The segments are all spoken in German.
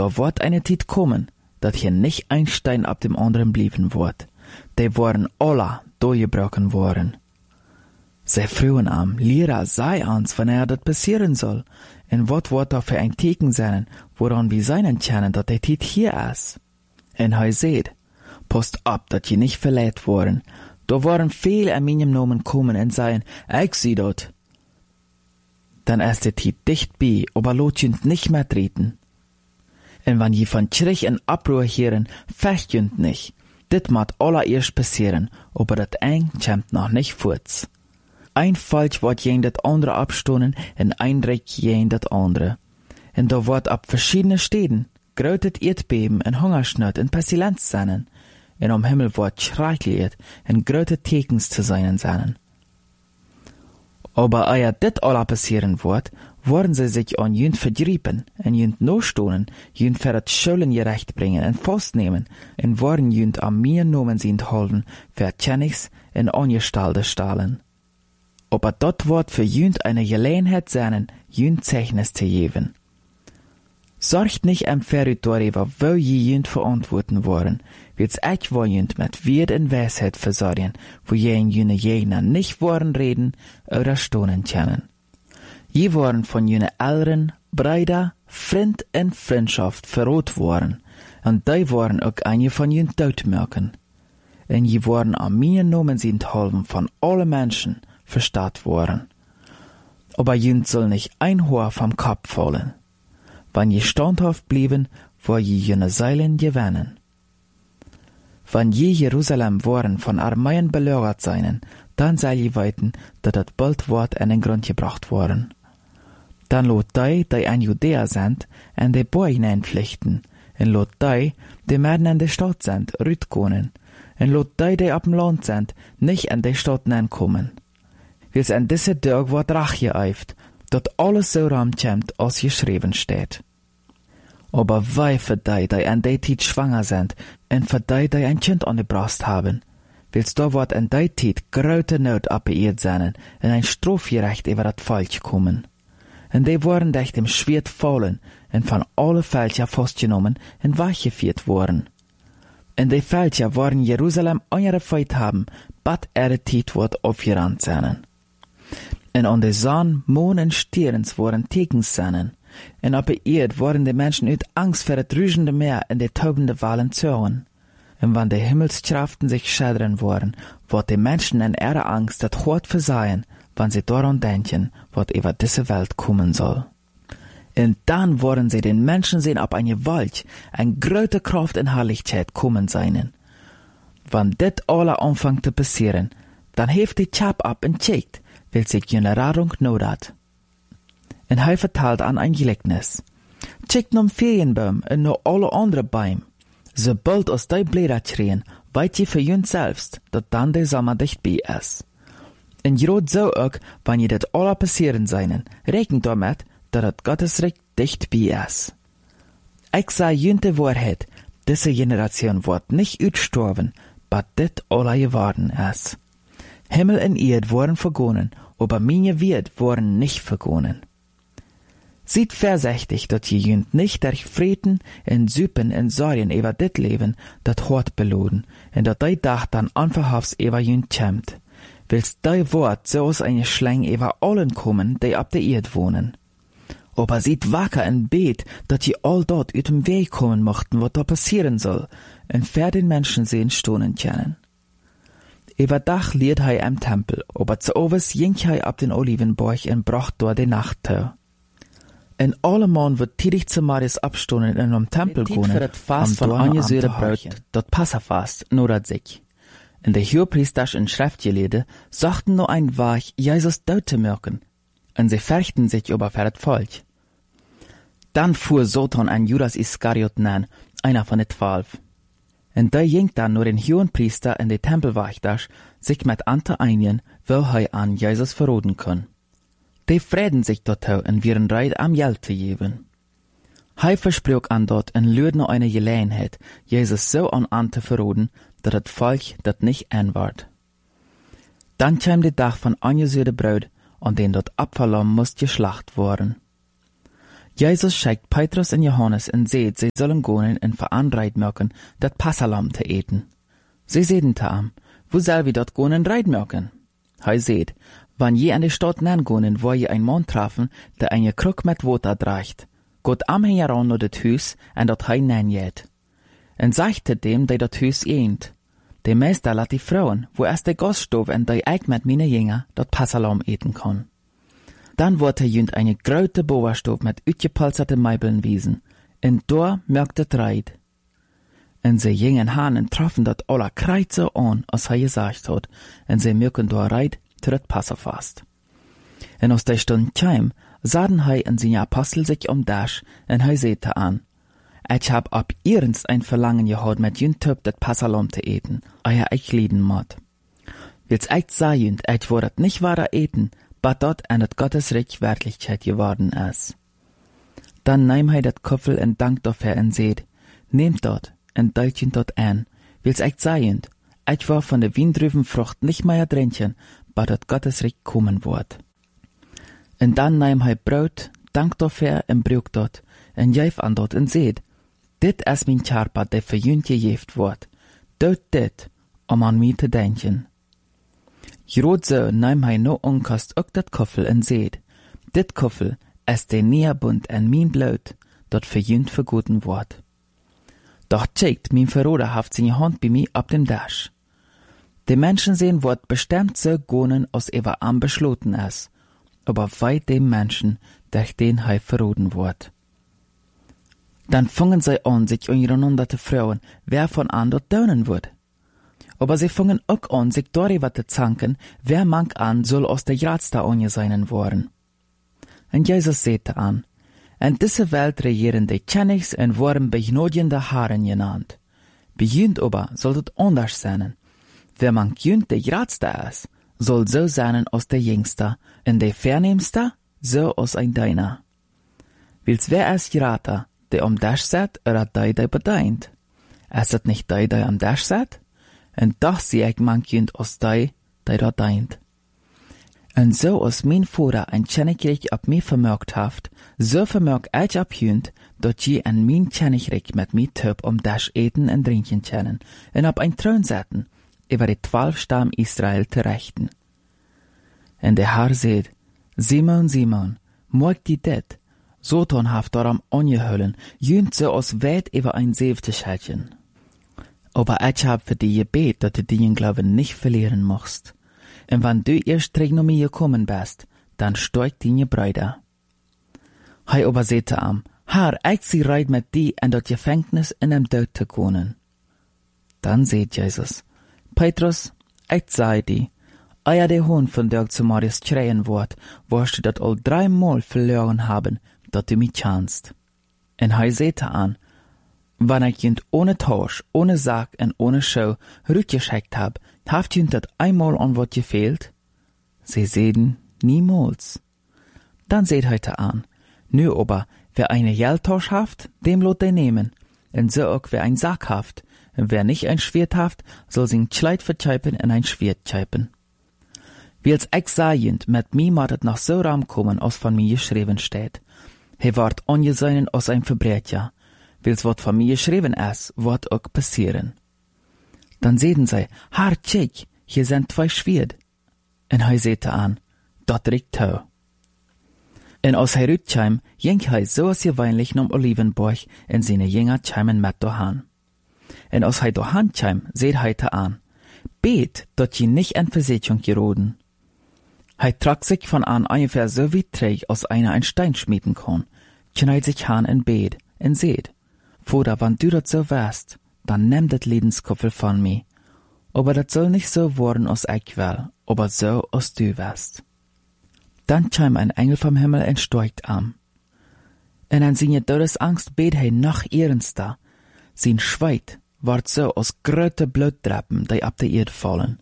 da wird eine Zeit kommen, dat hier nicht ein Stein ab dem anderen blieben wird. Die worden alle durchgebrochen worden. Sie frühen am, Lehrer, sei uns, wann dat passieren soll. En wat wird da für ein Teken sein, woran wir seinen kennen, dat die Zeit hier ist. En hij seht, passt ab, dat je nicht verleiht worden. Da waren viele an meinem Namen kommen und sagen, ich sieh dort. Dann ist die Zeit dicht bei, aber lot jünd nicht mehr treten. En wann je von Kirch en Abruhr hören, fecht jünd nicht. Dit mat allererst passieren, aber dat eng kämmt noch nicht furz. Ein Falsch wird jen dat andere abstonen en ein Reck jen dat andere. En da wird ab verschiedene Städten grötet Erdbeben en Hungersnot en Pestilenz seinen. En am Himmel wird schreckliet en gröte Tekens zu seinen seinen. Aber eia dit alla passieren wird, worden sie sich an jünd verdriepen, en jünd nostonen, jünd für dat Schulden gerecht bringen en festnehmen, en worden jünd am mir nomen sie enthalten, für Tjennigs en angestalde stahlen. Aber dort wird für jünd eine Gelegenheit sein, jünd Zeichnis zu geben. Sorgt nicht am Ferrit darüber, wo je jünd verantworten worden, wird's euch wo jünd mit Wert und Weisheit versorgen, wo je in jüne Gegner nicht worden reden oder stonen können. Je waren von jüne Eltern, Brüder, Freund und Freundschaft verrot worden, und die waren auch eine von jünd Todmerken. Und je waren an mir Nomen sie enthalten von allen Menschen verstaat worden. Aber jünd soll nicht ein Haar vom Kopf fallen. Wann je standhaft blieben, wo je jene Seilen gewinnen. Wann je Jerusalem waren von Armeien belagert seien, dann soll je weiten, dat dat bald Wort an den Grund gebracht worden. Dann lot die an Judäa sind, en de Boy hineinpflichten, en lot die werden an de Stadt sind, rütkonen, en lot die ab dem Land sind, nicht an de Stadt kommen. Wils an diese Tag wird Rach geeift, dat alles so ramkämmt, als geschrieben steht. Aber wei für die an der Zeit schwanger sind, en für die ein Kind an der Brust haben, wils da wird an der Zeit große Not abbeirrt sein, en ein Strafgerecht über dat Falsch kommen. En die waren echt im Schwert fallen, en von alle Fälscher festgenommen en weggeführt worden. En die Fälscher waren Jerusalem angefeuert haben, bat Zeit wird aufgerannt sein. En an de Sonne, Mond en Sterns waren Tekens seinen. En op de Erd waren de Menschen uit Angst voor het ruischende Meer en de taubende Walen zeuren. En wann de Himmelskraften sich schädern worden, wird de Menschen in ihrer Angst dat Gott versehen, wann sie daran denken, wat über diese Welt kommen soll. Und dann wollen sie den Menschen sehen ab eine Gewalt, eine große Kraft und Herrlichkeit kommen seinen. Wann dit alle anfängt zu passieren, dann heeft die Chap ab und checkt, weil sich jene Radung not hat. Und er vertelt an ein Gleichnis. Checkt nom Ferienbaum und noch alle andere Bäume. Sobald aus die Blätter schreien, weit je für jünd selbst, dat dann der Sommer dicht bei ist. Und gerade so auch, wenn je dat alle passieren seinen, rechnet damit, dat Gottes Reich dicht bei ist. Ich sage jünd die Wahrheit, diese Generation wird nicht utstorben, but dit alle geworden ist. Himmel und Erd wurden vergonnen, aber meine Wert wurden nicht vergonnen. Seid vorsichtig, dat je jünd nicht durch Frieden en Süppen en Sorgen über dit Leben dat Hort beloden, en dat die Dach dann anverhafts über jünd kämmt. Willst die Wort so aus eine Schlang über allen kommen, die ab der Erd wohnen. Aber seid wacker en bet, dat je all dort uit dem Weg kommen mochten, wat da passieren soll, en ver den Menschen sehen stonen können. Über Dach liert hei am Tempel, aber zu overs ging hei ab den Olivenborg en bracht dort die Nachttau. En alle Mann wird tätig zu Marius abstonen in einem Tempel gehen, für das Fast von angesehre Braut, dort Passafast, nur dat sich. In der Hohepriester in Schriftgelede sagten nur ein Wach, Jesus dort zu merken, und sie fürchten sich über für das Volk. Dann fuhr Satan an Judas Iskariot an, einer von den 12. Und der ging dann nur den Hohepriester in die Tempelwächter, sich mit Ante einigen, wo er an Jesus verroden kann. Die freden sich dort und wären bereit, am Geld zu geben. Hij versprach an dort und lüd noch eine Gelegenheit, Jesus so an Ante verroden, dass das Volk dat nicht anward. Dann kam der Tag von angesehre Braut, und den dort Abfallam muss geschlacht worden. Jesus schickt Petrus und Johannes und sagt, sie sollen gehen und veranreit machen, dat Passalam zu eten. Sie sagen zu ihm, wo soll wir dort gehen und reit machen? Er sagt, wenn je an die Stadt gehen, wo je ein Mann treffen, der eine Krug mit Wasser trägt, geht am heran nach das Haus und dort hinein geht. Und sagt dem, der das Haus ehnt. Der Meister lässt die Frauen, wo erst der Gaststube und der ich mit meinen Jünger dort Passalam eten kann. Dann wird jünd eine große Bauerstube mit utgepolsterte Meibeln wiesen. Und da merkt es Reit. Und sie jingen Hanen treffen dort aller Kreuze an, als er gesagt hat, und sie merken da Reit, tritt Passafast. Und aus der Stunde Chaim, sahen hei und seine Apostel sich Dasch, und hei sehte an, ich hab ab ihrens ein Verlangen gehad, mit jünd Töp dat Passalam zu eten, euer ich lieden mod. Wils echt sei jünd, ich worat nicht wahrer eten, but dort an dat Gottes Reich Wirklichkeit geworden ist. Dann nahm hei dat Koffel und dankt dafür und seht, nehmt dort, und deilt jünd dort an, wils echt sei jünd, ich war von der Windrübenfrucht nicht mehr drinchen, but dat Gottes Reich kommen wird. Und dann nahm hei Brot, dankt dafür und brüch dort, und jäf an dort und seht, dit is mein Körper, der für jünd gejeft wird. Dort dit, an mich zu denken. Grot so nahm hei no onkost ook dat Koffel und seht, dit Koffel is der Näherbund en mein Blut, dort für jünd verguten wird. Doch checkt mein Verroder haft seine Hand bei mir ab dem Dasch. Die Menschen sehen wird bestimmt so gonen, als er am beschloten ist, aber weit dem Menschen, durch den hei verroden wird. Dann fangen sie an, sich untereinander zu fragen, wer von an dort dönen wird. Aber sie fangen auch an, sich darüber zu zanken, wer manch an soll aus der Jadster angeseinen worden. Und Jesus sagte an, in dieser Welt regieren die Königs und worden begnadiende Haaren genannt. Bei jünd aber soll das anders sein. Wer manch jünd der Jadster ist, soll so sein aus der Jüngster, und der Vernehmste so aus ein Deiner. Wils wer ist Jrater, der am Dasch set, oder der bedeint? Ist es nicht der am Dasch set? Und doch sehe ich manch jünd aus der da deint. Und so aus mein Vater ein Königreich ab mir vermerkt haft, so vermerk ich ab jünd, dort je an mein Königreich mit mir Töp am Dasch eten und trinken können, und ab ein Thron setzen, über die 12 Stamm Israel zu rechten. Und der Herr sagt, Simon, Simon, mag die det, Soton haft daran angehüllen, jünd so aus weit über ein Säfteschälchen. Aber ich hab für die gebet, dass du den Glauben nicht verlieren musst. Und wenn du erst noch mir gekommen bist, dann steigt deine Brüder. Hei aber sagte am, Herr, ich sie reit mit dir in das Gefängnis in dem Tod zu können. Dann sagt Jesus, Petrus, ich sei dir, euer der Hund von der zu Marius schreien wird, wirst du das all 3 Mal verloren haben, dass du mich kannst. Und hei sagte an, wenn ich jünd ohne Tausch, ohne Sack und ohne Show rückgeschickt hab, habt jünd dat einmal an wat gefehlt? Sie sehen, niemals. Dann seht heute an, nö aber, wer eine Geldtausch haft, dem lot er nehmen, und so auch wer ein Sack haft, und wer nicht ein Schwert haft, soll sein Kleid vertscheipen und ein Schwert scheipen. Wie als ich sehend, mit mir mattet nach so ram kommen, als von mir geschrieben steht. He ward angesehen als ein Verbrecher. Wils wat von mir geschrieben ist, wird auch passieren. Dann sehen sie, Herr, check, hier sind 2 Schwert. Und hei sehte an, dort riecht Tau. Und aus hei rütscheim, jeng hei so als gewöhnlich nom Olivenburg in seine Jünger cheimen mit dohan. Und aus hei dohan cheim, seht heite an, bet, dort je nicht in Versicherung geroden. Hei trag sich von an ungefähr so wie träg, als einer ein Stein schmieden kann, knallt sich han in Bet, und seht, Vater, wann du dat so wärst, dann nimm dat Lebenskoffel von mir. Aber dat soll nicht so worden, als ich will, aber so, als du wärst. Dann kam ein Engel vom Himmel und steigt an. Und an seine Todesangst bet er noch ernster. Sein Schweit ward so aus gröte Blutdrappen, die ab der Erde fallen.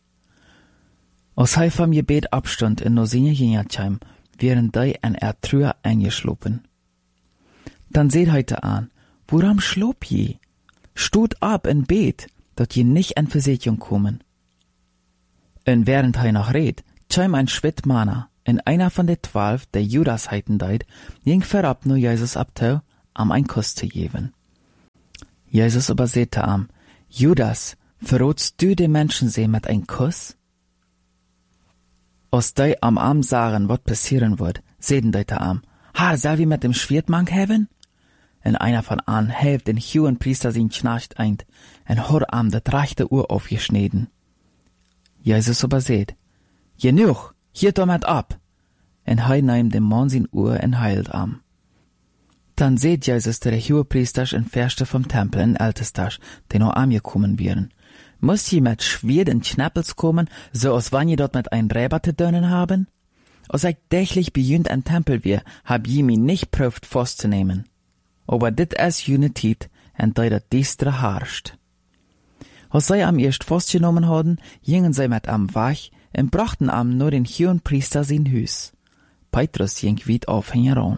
Als er vom Gebet abstand und noch seine Jünger kam, wären die in Trühe eingeschlopen. Dann seht heute an, woran schlob je? Stut ab in Bet, dat je nicht in Versicherung kommen. Und während er noch red, kam ein Schwittmanner, En einer von de 12, der Judas heiten deed, ging verab nur Jesus abtau, ein Kuss zu geben. Jesus übersehte am, Judas, verrotst du de Menschen se mit ein Kuss? Als die am Arm sagen, wat passieren wird, sehen die am, soll wir mit dem Schwertmank haben? En einer von an helft den hohen Priester sin Schnarcht ein, en hor am dat rechte Uhr aufgeschnitten. Jesus überseht, genug, hier damit ab. En hei nahm dem Mann sin Uhr en heilt am. Dann seht Jesus der hohe Priester en Verste vom Tempel en Ältestach, die noch angekommen wären. Muss je mit Schwert en Schnappels kommen, so als wann je dort mit ein Räber zu dönen haben? Als ich dächlich bejünt ein Tempel wir, hab je mi nicht prüft festzunehmen. Aber dit is jene Tiet, en die dat diestre harscht. Als sie am erst festgenommen hadden, gingen sie mit am Wach en brachten am nur den hohen Priester sin Hüs. Petrus ging weit auf heran.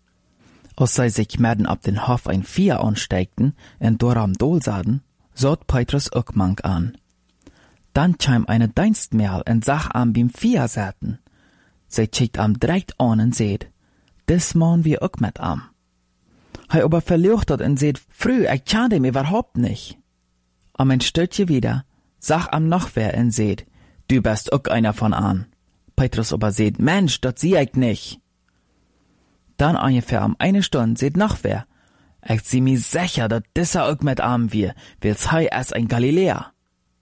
Als sie sich mitten ab den Hof ein Vieh ansteigten en dort am Dol sahen, sot Petrus ook mank an. Dann kam eine Dienstmädel en sag am beim Vieh säten. Sie schickt am direkt an en seht, des Mann wir ook mit am. Hij aber verlucht en seht, früh, ich kann dem überhaupt nicht. Am ein Stütje wieder, sag am noch wer en seht, du bist ook einer von an. Petrus aber seht, Mensch, dat sieh ich nicht. Dann ungefähr am eine Stunde seht noch wer, ich sieh mi sicher, dat dieser ook mit am wir, wills hei es ein Galiläer.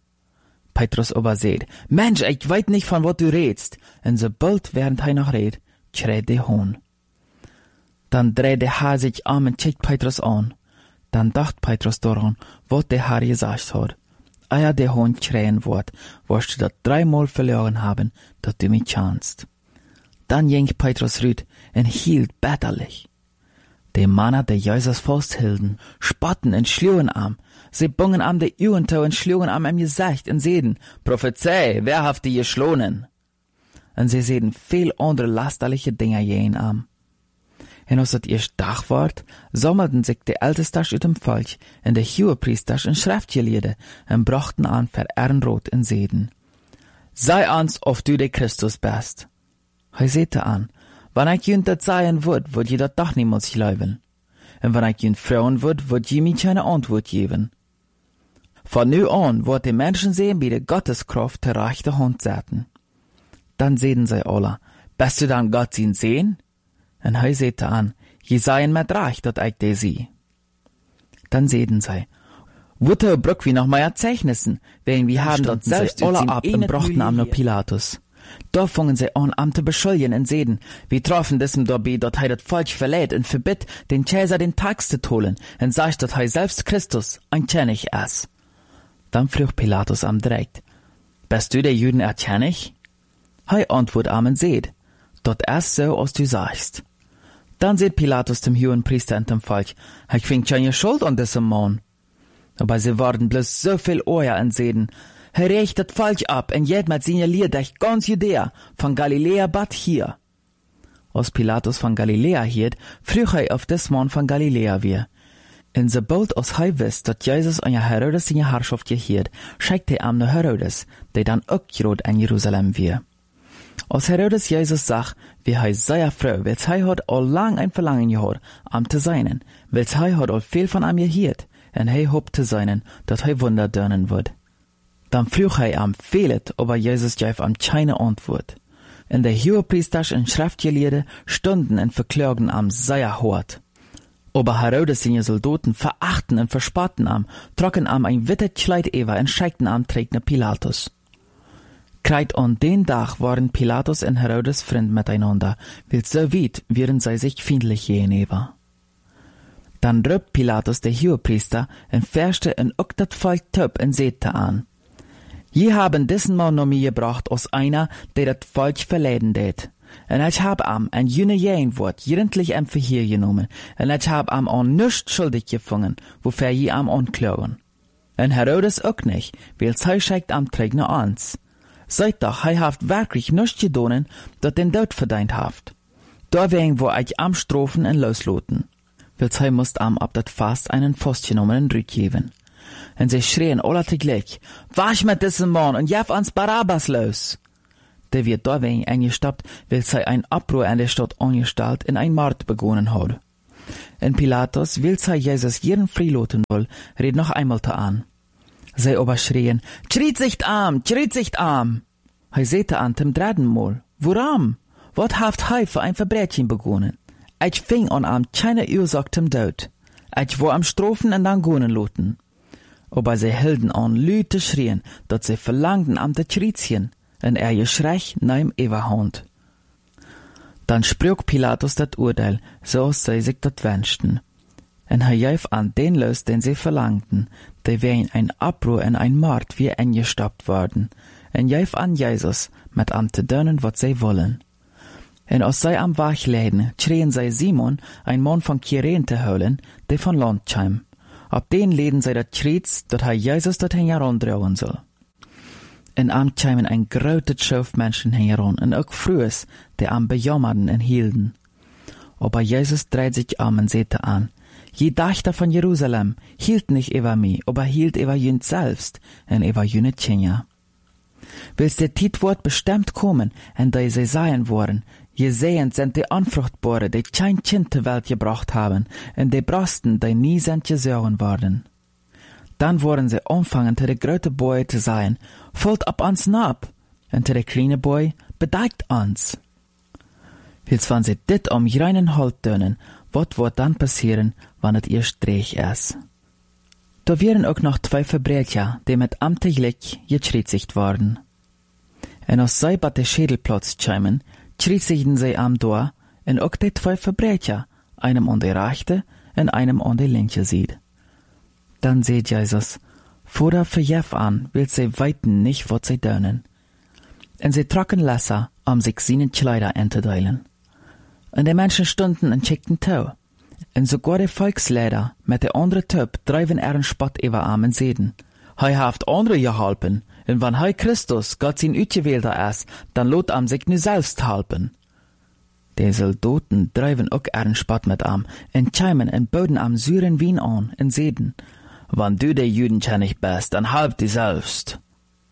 Petrus aber seht, Mensch, ich weit nicht von wat du redst, en sobald während hei noch red, schreit de Hohn. Dann dreht der Herr sich um und schickt Petrus an. Dann dacht Petrus daran, wat der Herr gesagt hat. Eier der Hohn schreien wird, wirst du dat 3-mal verloren haben, dat du mich kannst. Dann ging Petrus rüt und hielt bitterlich. Die Männer, die Jesus festhielten, spotten und schlugen am. Sie bungen am die Uhren tau und schlugen am im Gesicht und sehden, Prophezei, wer haft die geschlonen? Und sie sehden viel andere lasterliche Dinge jenen am. En als het eerst dag wordt, sammelten sich de Ältestach uit dem Volk en de Hohepriesters en Schriftgeleerden en brachten an für Ehrenrot en Seden. Sei ans, of du de Christus bist. Hij sehte an, wann ich jünt dat seien würd je dat doch niemals glauben. En wann ich jünt frauen würd je mir keine Antwort geben. Von nu an wird die Menschen sehen, wie de Gotteskraft der rechte Hand zetten. Dann sehen sie alle, bist du dann Gott sin sehen? En hij sehte an, je seien met recht, dat ich de sie. Dann sehten sie, Wutte brück wie noch mal Zeichnissen, wenn wir haben dort selbst alle ab und brachten am nur Pilatus. Da fungen sie an, am zu beschuldigen und sehden, wir trafen diesem dabei, dat hei dat Volk verlädt und verbitt, den Cäsar den Tax zu holen, und sagt, dat hei selbst Christus ein König is. Dann frug Pilatus am direkt, bist du der Juden König? Hei antwort am und seht, dat is so, als du sagst. Dann seht Pilatus dem hohen Priester und dem Volk, ich fing keine Schuld an diesem Mann. Aber sie waren bloß so viel Ohr und sehden, er rächt das Volk ab und jet mit signaliert durch ganz Judäa, von Galiläa bat hier. Als Pilatus von Galiläa hielt, frug er auf des Mann von Galiläa wir. Und sobald als er wisst, dass Jesus an Herodes seine Herrschaft gehielt, schickte er am nach Herodes, der dann auch Jod in Jerusalem wir. Als Herodes Jesus sagt, wie er sehr froh, weil er hat all lang ein Verlangen gehabt, am zu seinen, weil er hat all viel von ihm gehiert, und er hofft zu seinen, dass er Wunder dörnen wird. Dann frug er am fehlet, aber Jesus gab ihm keine Antwort. Und der Hohepriester und Schriftgelehrte stunden und verklagen am sehr hart. Aber Herodes seine Soldaten verachten und verspotten am, trocken am ein wittes Kleid über und schickten am trägner Pilatus. Kreit an den Tag waren Pilatus und Herodes Freund miteinander, weil so weit wären sie sich feindlich gegenüber. Dann rübt Pilatus der Hohepriester und verschte und auch das Volk töp und sehte an. Je haben diesen Mann noch mir gebracht als einer, der das Volk verleiden det. Und ich hab am ein jüne Jähnwort jugendlich am Verhör genommen, und ich hab am an nichts schuldig gefunden, wofür je am anklagen. Und Herodes auch nicht, weil sie schickt am Trägner ans. Seid doch, er haft wirklich nichts gedonen, dat den Tod verdient haft. Da wegen wo ich am Strophen en losloten. Weil sie musst am ab dat Fast einen festgenommenen Rück geben. Und sie schrien alle teglich, wasch mit diesem Mann und jef ans Barabbas los. der wird da wenig eingestappt, weil sie ein Abruhr an der Stadt angestellt in ein Mord begonnen hat. En Pilatus, will sie Jesus jeden freilassen will, red noch einmal da an. Sie aber schrien, schriet sich arm! Hij sehte an dem dritten Mal, woran? Wat haft hij für ein Verbrechen begonnen? Ich fing an am keine Ursache zum Tod. Ich war am Strafen und dann gehen lassen. Aber sie hielten an, laut zu schrien, dass sie verlangten am zu schriezchen, und Geschrei nahm überhand. Dann sprach Pilatus das Urteil, so als sie sich das wünschten. Und er gab an den los, den sie verlangten, der wegen ein Abruhr und ein Mord wie eingestoppt worden, und gab an Jesus, mit am zu dönen, was sie wollen. Und als sie am Wach läden, schrien sie Simon, ein Mann von Kyrene zu holen, der von Land kam. Ab den läden sie das Schriez, dass er Jesus dorthin herantragen soll. Und am kamen ein großes Schauf Menschen heran, und auch Frühes, die am Bejammerten und hielten. Aber Jesus dreht sich und sagte an, je Dächter von Jerusalem hielt nicht über mich, aber hielt über jünd selbst und über jüne Kinder. Willst der Tietwort bestimmt kommen, und die sie sein wollen, je sehend sind die Unfruchtbare, die kein Kind zur Welt gebracht haben, und die Brasten, die nie sind gesäuren worden. Dann wollen sie anfangen, zu der großen Boy zu sein, folgt ab uns nab, und zu der kleine Boy bedeckt uns. Willst wenn sie dit um reinen Halt tönen, wat wird dann passieren, wann es erst Dreh ist? Da wären auch noch 2 Verbrecher, die mit amtlich geschriezigt worden. Und als sie bei der Schädelplatz kämen, schriezigten sie am Tor, und auch die 2 Verbrecher, einem an der rechte und einem an der linke sieht. Dann seht Jesus, Vater verjef an, will sie weiten nicht, was sie tönen. Und sie trocken Lesser, sich seinen Kleider entzuteilen. Und die Menschen stunden und schickten Tau. Und sogar die Volksleider mit der andere Typ treiben ihren Spott über Armen sehen. Hei haft andere geholpen, und wenn hei Christus Gott sein Utgewählter ist, dann lot am sich nu selbst halpen. Die Soldaten treiben auch ihren Spott mit am, und cheimen und boden am süren Wien an, und sehen, wenn du der Judenkennig bist, dann halb die selbst.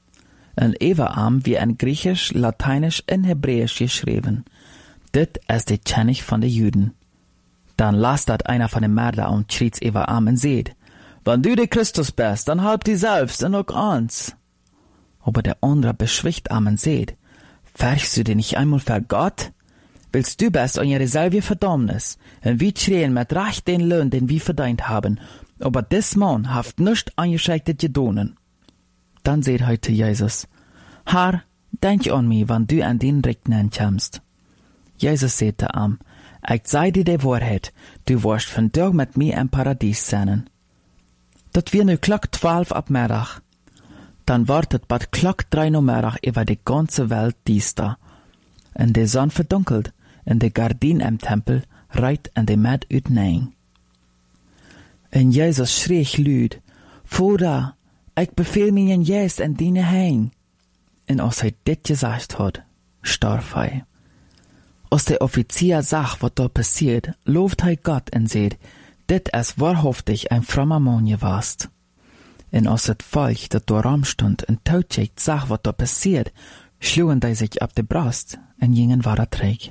Und Evaam wie in Griechisch, Lateinisch und Hebräisch geschrieben. Dit ist die Kennig von den Juden. Dann lastet einer von den Mörder und schriet's Evaam und seht, wenn du der Christus bist, dann halb die selbst und auch uns. Aber der andere beschwicht am und seht, färchst du dich nicht einmal für Gott? Willst du bist an ihre selbe Verdammnis, und wir schreien mit Recht den Lohn, den wir verdient haben, aber des Mann haft nicht angescheitet gedonen. Dann seht heute Jesus, Herr, denk an mich, wenn du an den Regnen kommst. Jesus sagte am, ich sei dir die Wahrheit, du wirst von Tag mit mir im Paradies sein. Dat wir nu Klock 12 ab Mittag. Dann wartet bad Klock 3 Uhr Mittag über die ganze Welt düster. Und die Sonne verdunkelt, und die Gardin im Tempel reit in die Met uitnein. Und Jesus schrie laut, Vater, ich befehl mir in Geist in deine Hand. Und als er dit gesagt hat, starb er. Als der Offizier sah, was da passiert, lobt er Gott und sagt, dit ist wahrhaftig ein frommer Mann gewesen. Und als das Volk, das da rumstand und totschickt, sah, was da passiert, schlugen die sich ab die Brust und gingen weiter träg.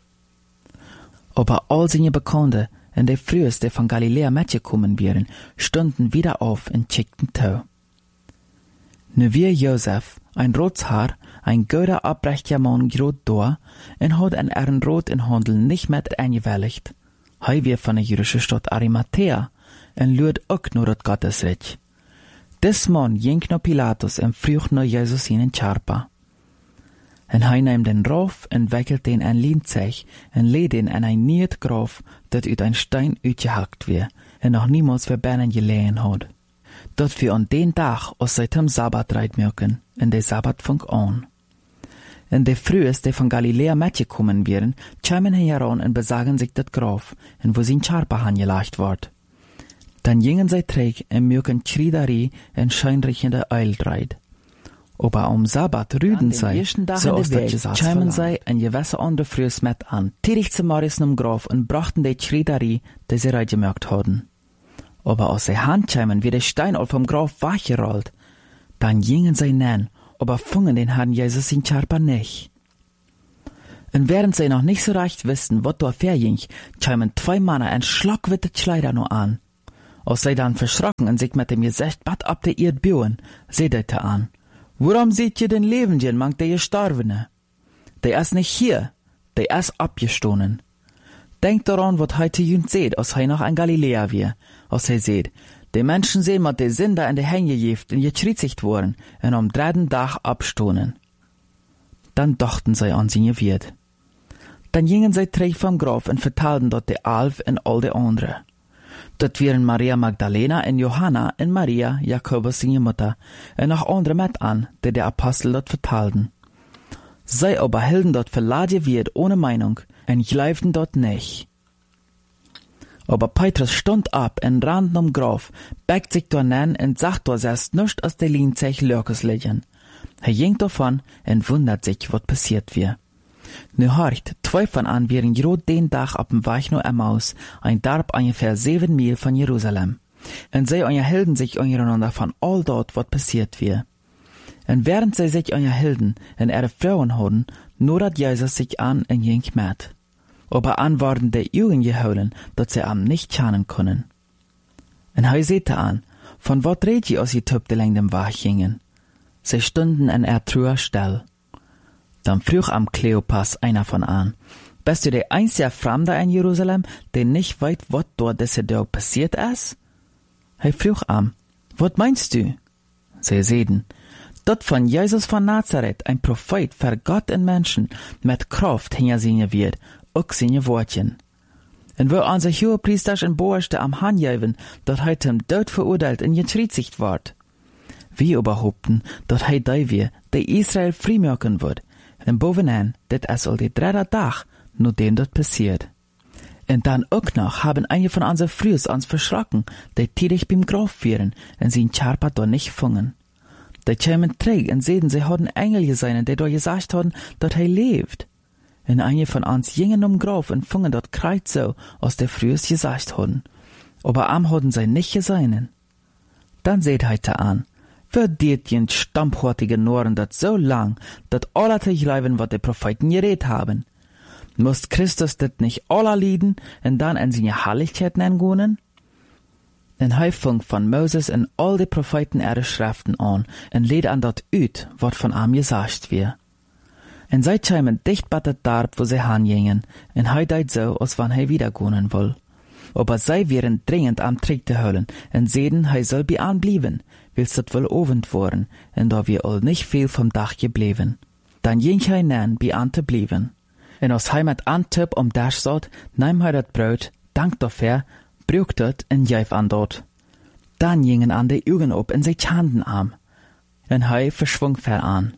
Aber all seine Bekannte und die Frühs, die von Galiläa mitgekommen wären, stunden wieder auf und schickten Tau. Nu wie Josef, ein Rotshaar, ein guter, abrechter Mann, grot da, und hat in ihren Rot in Handel nicht mit eingewilligt. Hei wir von der jüdischen Stadt Arimathea, und lürt auch nur das Gottesreich. Des Mann ging nach Pilatus und frug nach Jesus in Charpa. Und hei nahm den Rauf und wickelt den ein Lienzeug und lädt den in ein niet Graf, dat uit ein Stein uitgehackt wir, und noch niemals verbannen gelegen hat. Dat wir an den Tag aus seit Sabbat reit mögen, und der Sabbat fang an. Und die Frühes, die von Galiläa mitgekommen wären, kämen heran und besagen sich das Graf, und wo sein Charpa angelegt ward. Dann gingen sie träg und mögen Schriederie und scheinriechende Eildreit. Aber am Sabbat rüden sie, so aus der kämen sie ein gewisse andere Frühes mit an, tirig zu Marius um Graf und brachten die Schriederie, die sie reingemerkt hatten. Aber als sie handkämen, wie der Stein all vom Graf wachgerollt, dann gingen sie nen, aber fungen den Herrn Jesus in Charpa nicht. Und während sie noch nicht so recht wissen, was da verging, kämen 2 Männer en schlagwitte Kleider noch an. Als sie dann verschrocken und sich mit dem Gesicht bad ab der Erd bauen, seht er an. Warum seht ihr den Lebenden, mang der Gestorbene? Der ist nicht hier, der ist abgestohlen. Denkt daran, was heute jüngst seht, als er noch ein Galiläer wie, als er seht. Die Menschen sehen, mit die Sünder in die Hänge gejeft und gekreuzigt worden und am 3. Tag abstohlen. Dann dachten sie an seine Wirt. Dann gingen sie zurück vom Grab und vertalten dort die 11 und all die anderen. Dort waren Maria Magdalena und Johanna und Maria, Jakobus seine Mutter, und noch andere mit an, die Apostel dort vertalten. Sie aber hielten dort verladen wird ohne Meinung und glaubten dort nicht. Aber Petrus stund ab und rannt um Graf, beugt sich dort an und sagt dort erst nichts aus der Lienzech Lörkes liegen. Er ging davon und wundert sich, was passiert wird. Nu horcht, 2 von an wären grad den Tag ab dem Weg nach Emmaus, ein Darb ungefähr 7 Mil von Jerusalem. Und sie unterhielten sich untereinander von all dort, was passiert wird. Und während sie sich unterhielten und ihre Frauen hatten, nur dat Jesus sich an und ging mit. Aber an waren die Jungen geholen, dat sie am nicht schauen können. Und er sehte an, von wat red je als die Typ die lang dem Weg gingen? Sie stunden an truer still. Dann frug am Kleopas einer von an, bist du der einzige Fremde in Jerusalem, der nicht weiß, was dort diese Tag passiert ist? Er frug am, was meinst du? Sie sehen, dort von Jesus von Nazareth, ein Prophet für Gott und Menschen, mit Kraft hingesehen wird, auch seine Wortchen. Und wo unser Hohepriester und Boerste am Handjeven, dort er zum Tod verurteilt und gekreuzigt ward. Wir behaupten, dort er da wir, der Israel freimachen wird. Und bovenaan, dit is al die 3. Tag, nur dem dort passiert. Und dann auch noch haben einige von unseren Frühs uns verschrocken, die tidig beim Grab wären, und sie in Charpa dort nicht gefangen. Die kämen träg und sehen, sie hatten Engel gesehen, die dort gesagt haben, dass er lebt. Und einige von uns gingen um Grab und fingen dort kreuz so, als der Frühs gesagt haben. Aber am hatten sie nicht gesehen. Dann seht heute an, verdient jen stampfhortige Noren dat so lang, dat alle te gleiben, wat de Propheten geredet haben. Muss Christus dit nicht alle lieden und dann in seine Herrlichkeit nennen? En hij fing von Moses und all die Propheten ihre Schriften an und lädt an dat uit, wat von ihm gesagt wird. En zij kämen dicht bei dat Darb, wo sie hingingen, und hij deit so, als wann hij wieder gehen will. Aber sie wären dringend am Trick zu holen und sehen, hij soll bei an blieben, willst dat wohl Abend worden, und da wir all nicht viel vom Dach geblieben. Dann ging hij nähen, bei an zu blieben. Und als hij mit Antip Dach satt, nahm hij dat Brot, dank dafür, brücht het und gaf an dort. Dann gingen an die Augen op und sie Handen am. Und hij verschwung ver an.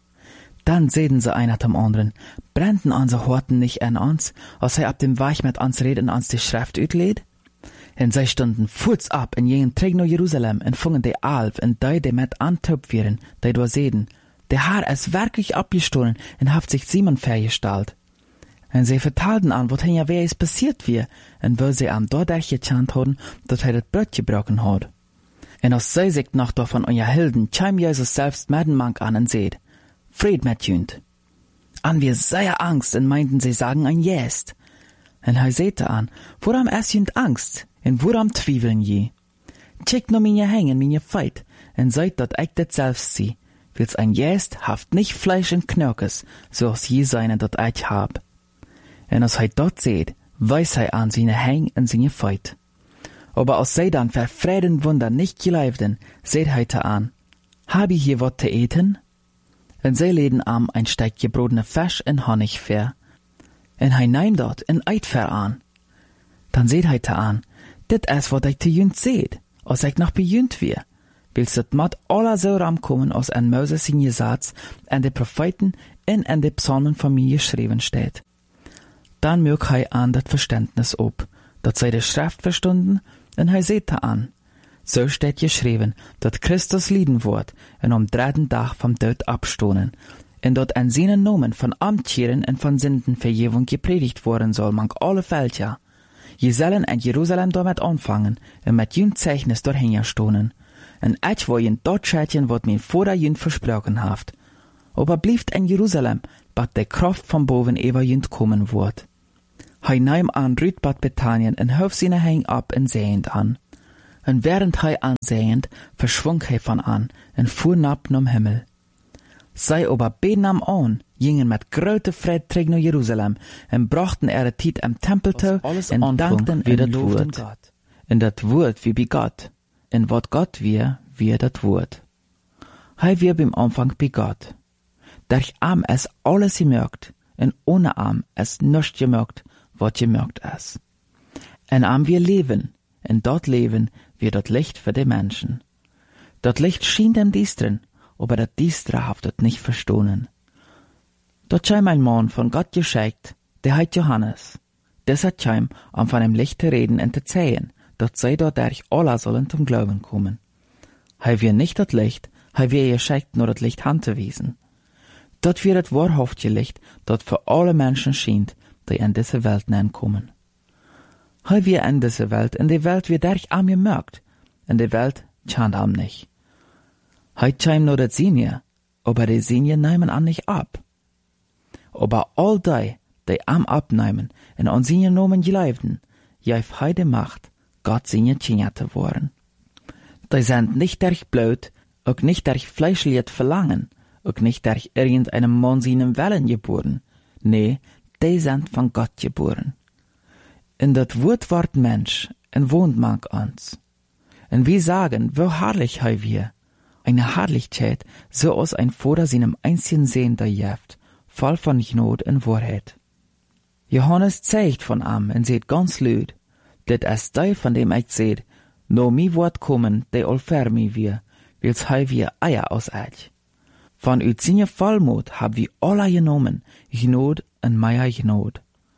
Dann sehen sie einer zum anderen, brennten unsere Horten nicht an uns, als hij ab dem Weg mit uns reden und uns die Schrift utlädt? Und sie stunden fuß ab und gingen träg nach Jerusalem und fungen die 11 und die mit antöpf wären, die dort sehen. Der Herr ist wirklich abgestohlen und hat sich Simon vergestellt. Und sie vertalten an, was hier wer ist passiert wie, und wo sie am Dordach gechant haben, dass er das Brot gebrochen hat. Und als sie sich noch davon unterhielten, kam Jesus selbst mit dem Mank an und seht, Fried mit jünd. An wir sehr Angst und meinten, sie sagen ein Jest. Und er sehte an, woran es jünd Angst, und woran zwiefeln je? Checkt nur meine Hängen, meine Feit, und seid dort echt das selbst sie, wils ein Jest haft nicht Fleisch und Knöckes, so als je seine dort ich hab. Und als dort seht, weiß an seine Hängen und seine Feit. Aber als sie dann für Frieden Wunder nicht geleibten, seht heute an, hab ich hier wat zu eten? Und sie läden am ein Steig gebrodene Fisch und Honig fair. Und neim dort ein Eid fair an. Dann seht heute an, dit is wat ich zu jünd seht, als ich noch bejünd wir. Willst dat mat aller so ramkommen, als an Moses in Gesatz, an de Propheten und an de Psalmen von mir geschrieben steht. Dann mög hei an dat Verständnis ob, dat sei de Schrift verstunden, und hei seht an. So steht geschrieben, dat Christus lieden wird, und am 3. Tag vom Tod abstohlen, und dort an seinen Namen von Amttieren und von Sündenvergebung gepredigt worden soll, mang alle Völker. Je sollen in Jerusalem damit anfangen, und mit jünd Zeichnis dorthin stohnen. Und ich will jünd dort schätchen, wat mein Vater jünd versprochen haft. aber blieft in Jerusalem, bat de Kraft von boven eva jünt kommen wordt. Hij nahm an Rüt bad Bethanien en hof seine heng ab en sehend an. En während hij ansehend, verschwunk hij van an en fuhr nab nom Himmel. Zij aber beden am an, gingen met grote vrede terug naar Jerusalem en brachten er tijd am Tempel toe en dankten en loofden God. En dat woord wie bij God, en wat God wie dat woord. Hij wie beim Anfang bij God. Durch am es alles gemerkt, en ohne am es nichts gemerkt, wat gemerkt is. En am wir leven, en dat leven wie dat Licht für die Menschen. Dat Licht schien dem Diestren, aber dat Diestre haft het nicht verstohlen. Dort scheim ein Mann von Gott geschickt, der heit Johannes. Des hat scheim, um von dem Licht zu reden und zu zählen, dat sei dort durch alle sollen zum Glauben kommen. Hei wir nicht dat Licht, hei wir geschickt nur dat Licht handzuwiesen. Dat wir dat wahrhaftige Licht, dat für alle Menschen schient, die in diese Welt kommen. Hei wir in diese Welt, in die Welt wird durch am gemerkt, in die Welt schant am nicht. Hei scheim nur dat Sinje, aber die Sinje nehmen an nicht ab. Aber all die am abnehmen en an Sinje nomen geleifden, jäf hei de Macht, Gott Sinje tschinja te worden. Die sind nicht durch Blut, auch nicht durch fleischliches Verlangen, auch nicht durch irgendeinem Mann seinen Willen geboren. Nee, die sind von Gott geboren. In dat Wort ward Mensch en wohnt mag uns. En wir sagen, wo herrlich hei wir. Eine Herrlichkeit, so aus ein Vater seinem einzigen Sehn da jeft, voll von Gnade und Wahrheit. Johannes zeigt von am en seht ganz lüd, dit es die von dem ich seht, no mi Wort kommen, de all fer mi wir, wils hei wir Eier aus eich. Von ut sinje Vollmut hab wir alle genommen, Gnade en meier Gnade.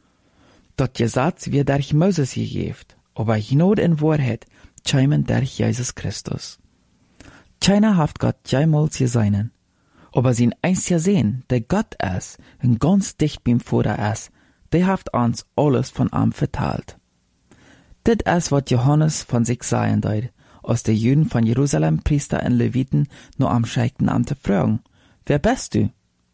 Dat Gesetz wird durch Moses gegeft, aber Gnade en Wahrheit scheimen durch Jesus Christus. Keiner haft Gott jemals gesehen, aber sein einziger Sehn, der Gott ist, und ganz dicht beim Vater ist, der haft uns alles von ihm verteilt. Dit ist, was Johannes von sich sagen deut, als die Juden von Jerusalem, Priester und Leviten, nur am Scheikten am zu fragen, wer bist du?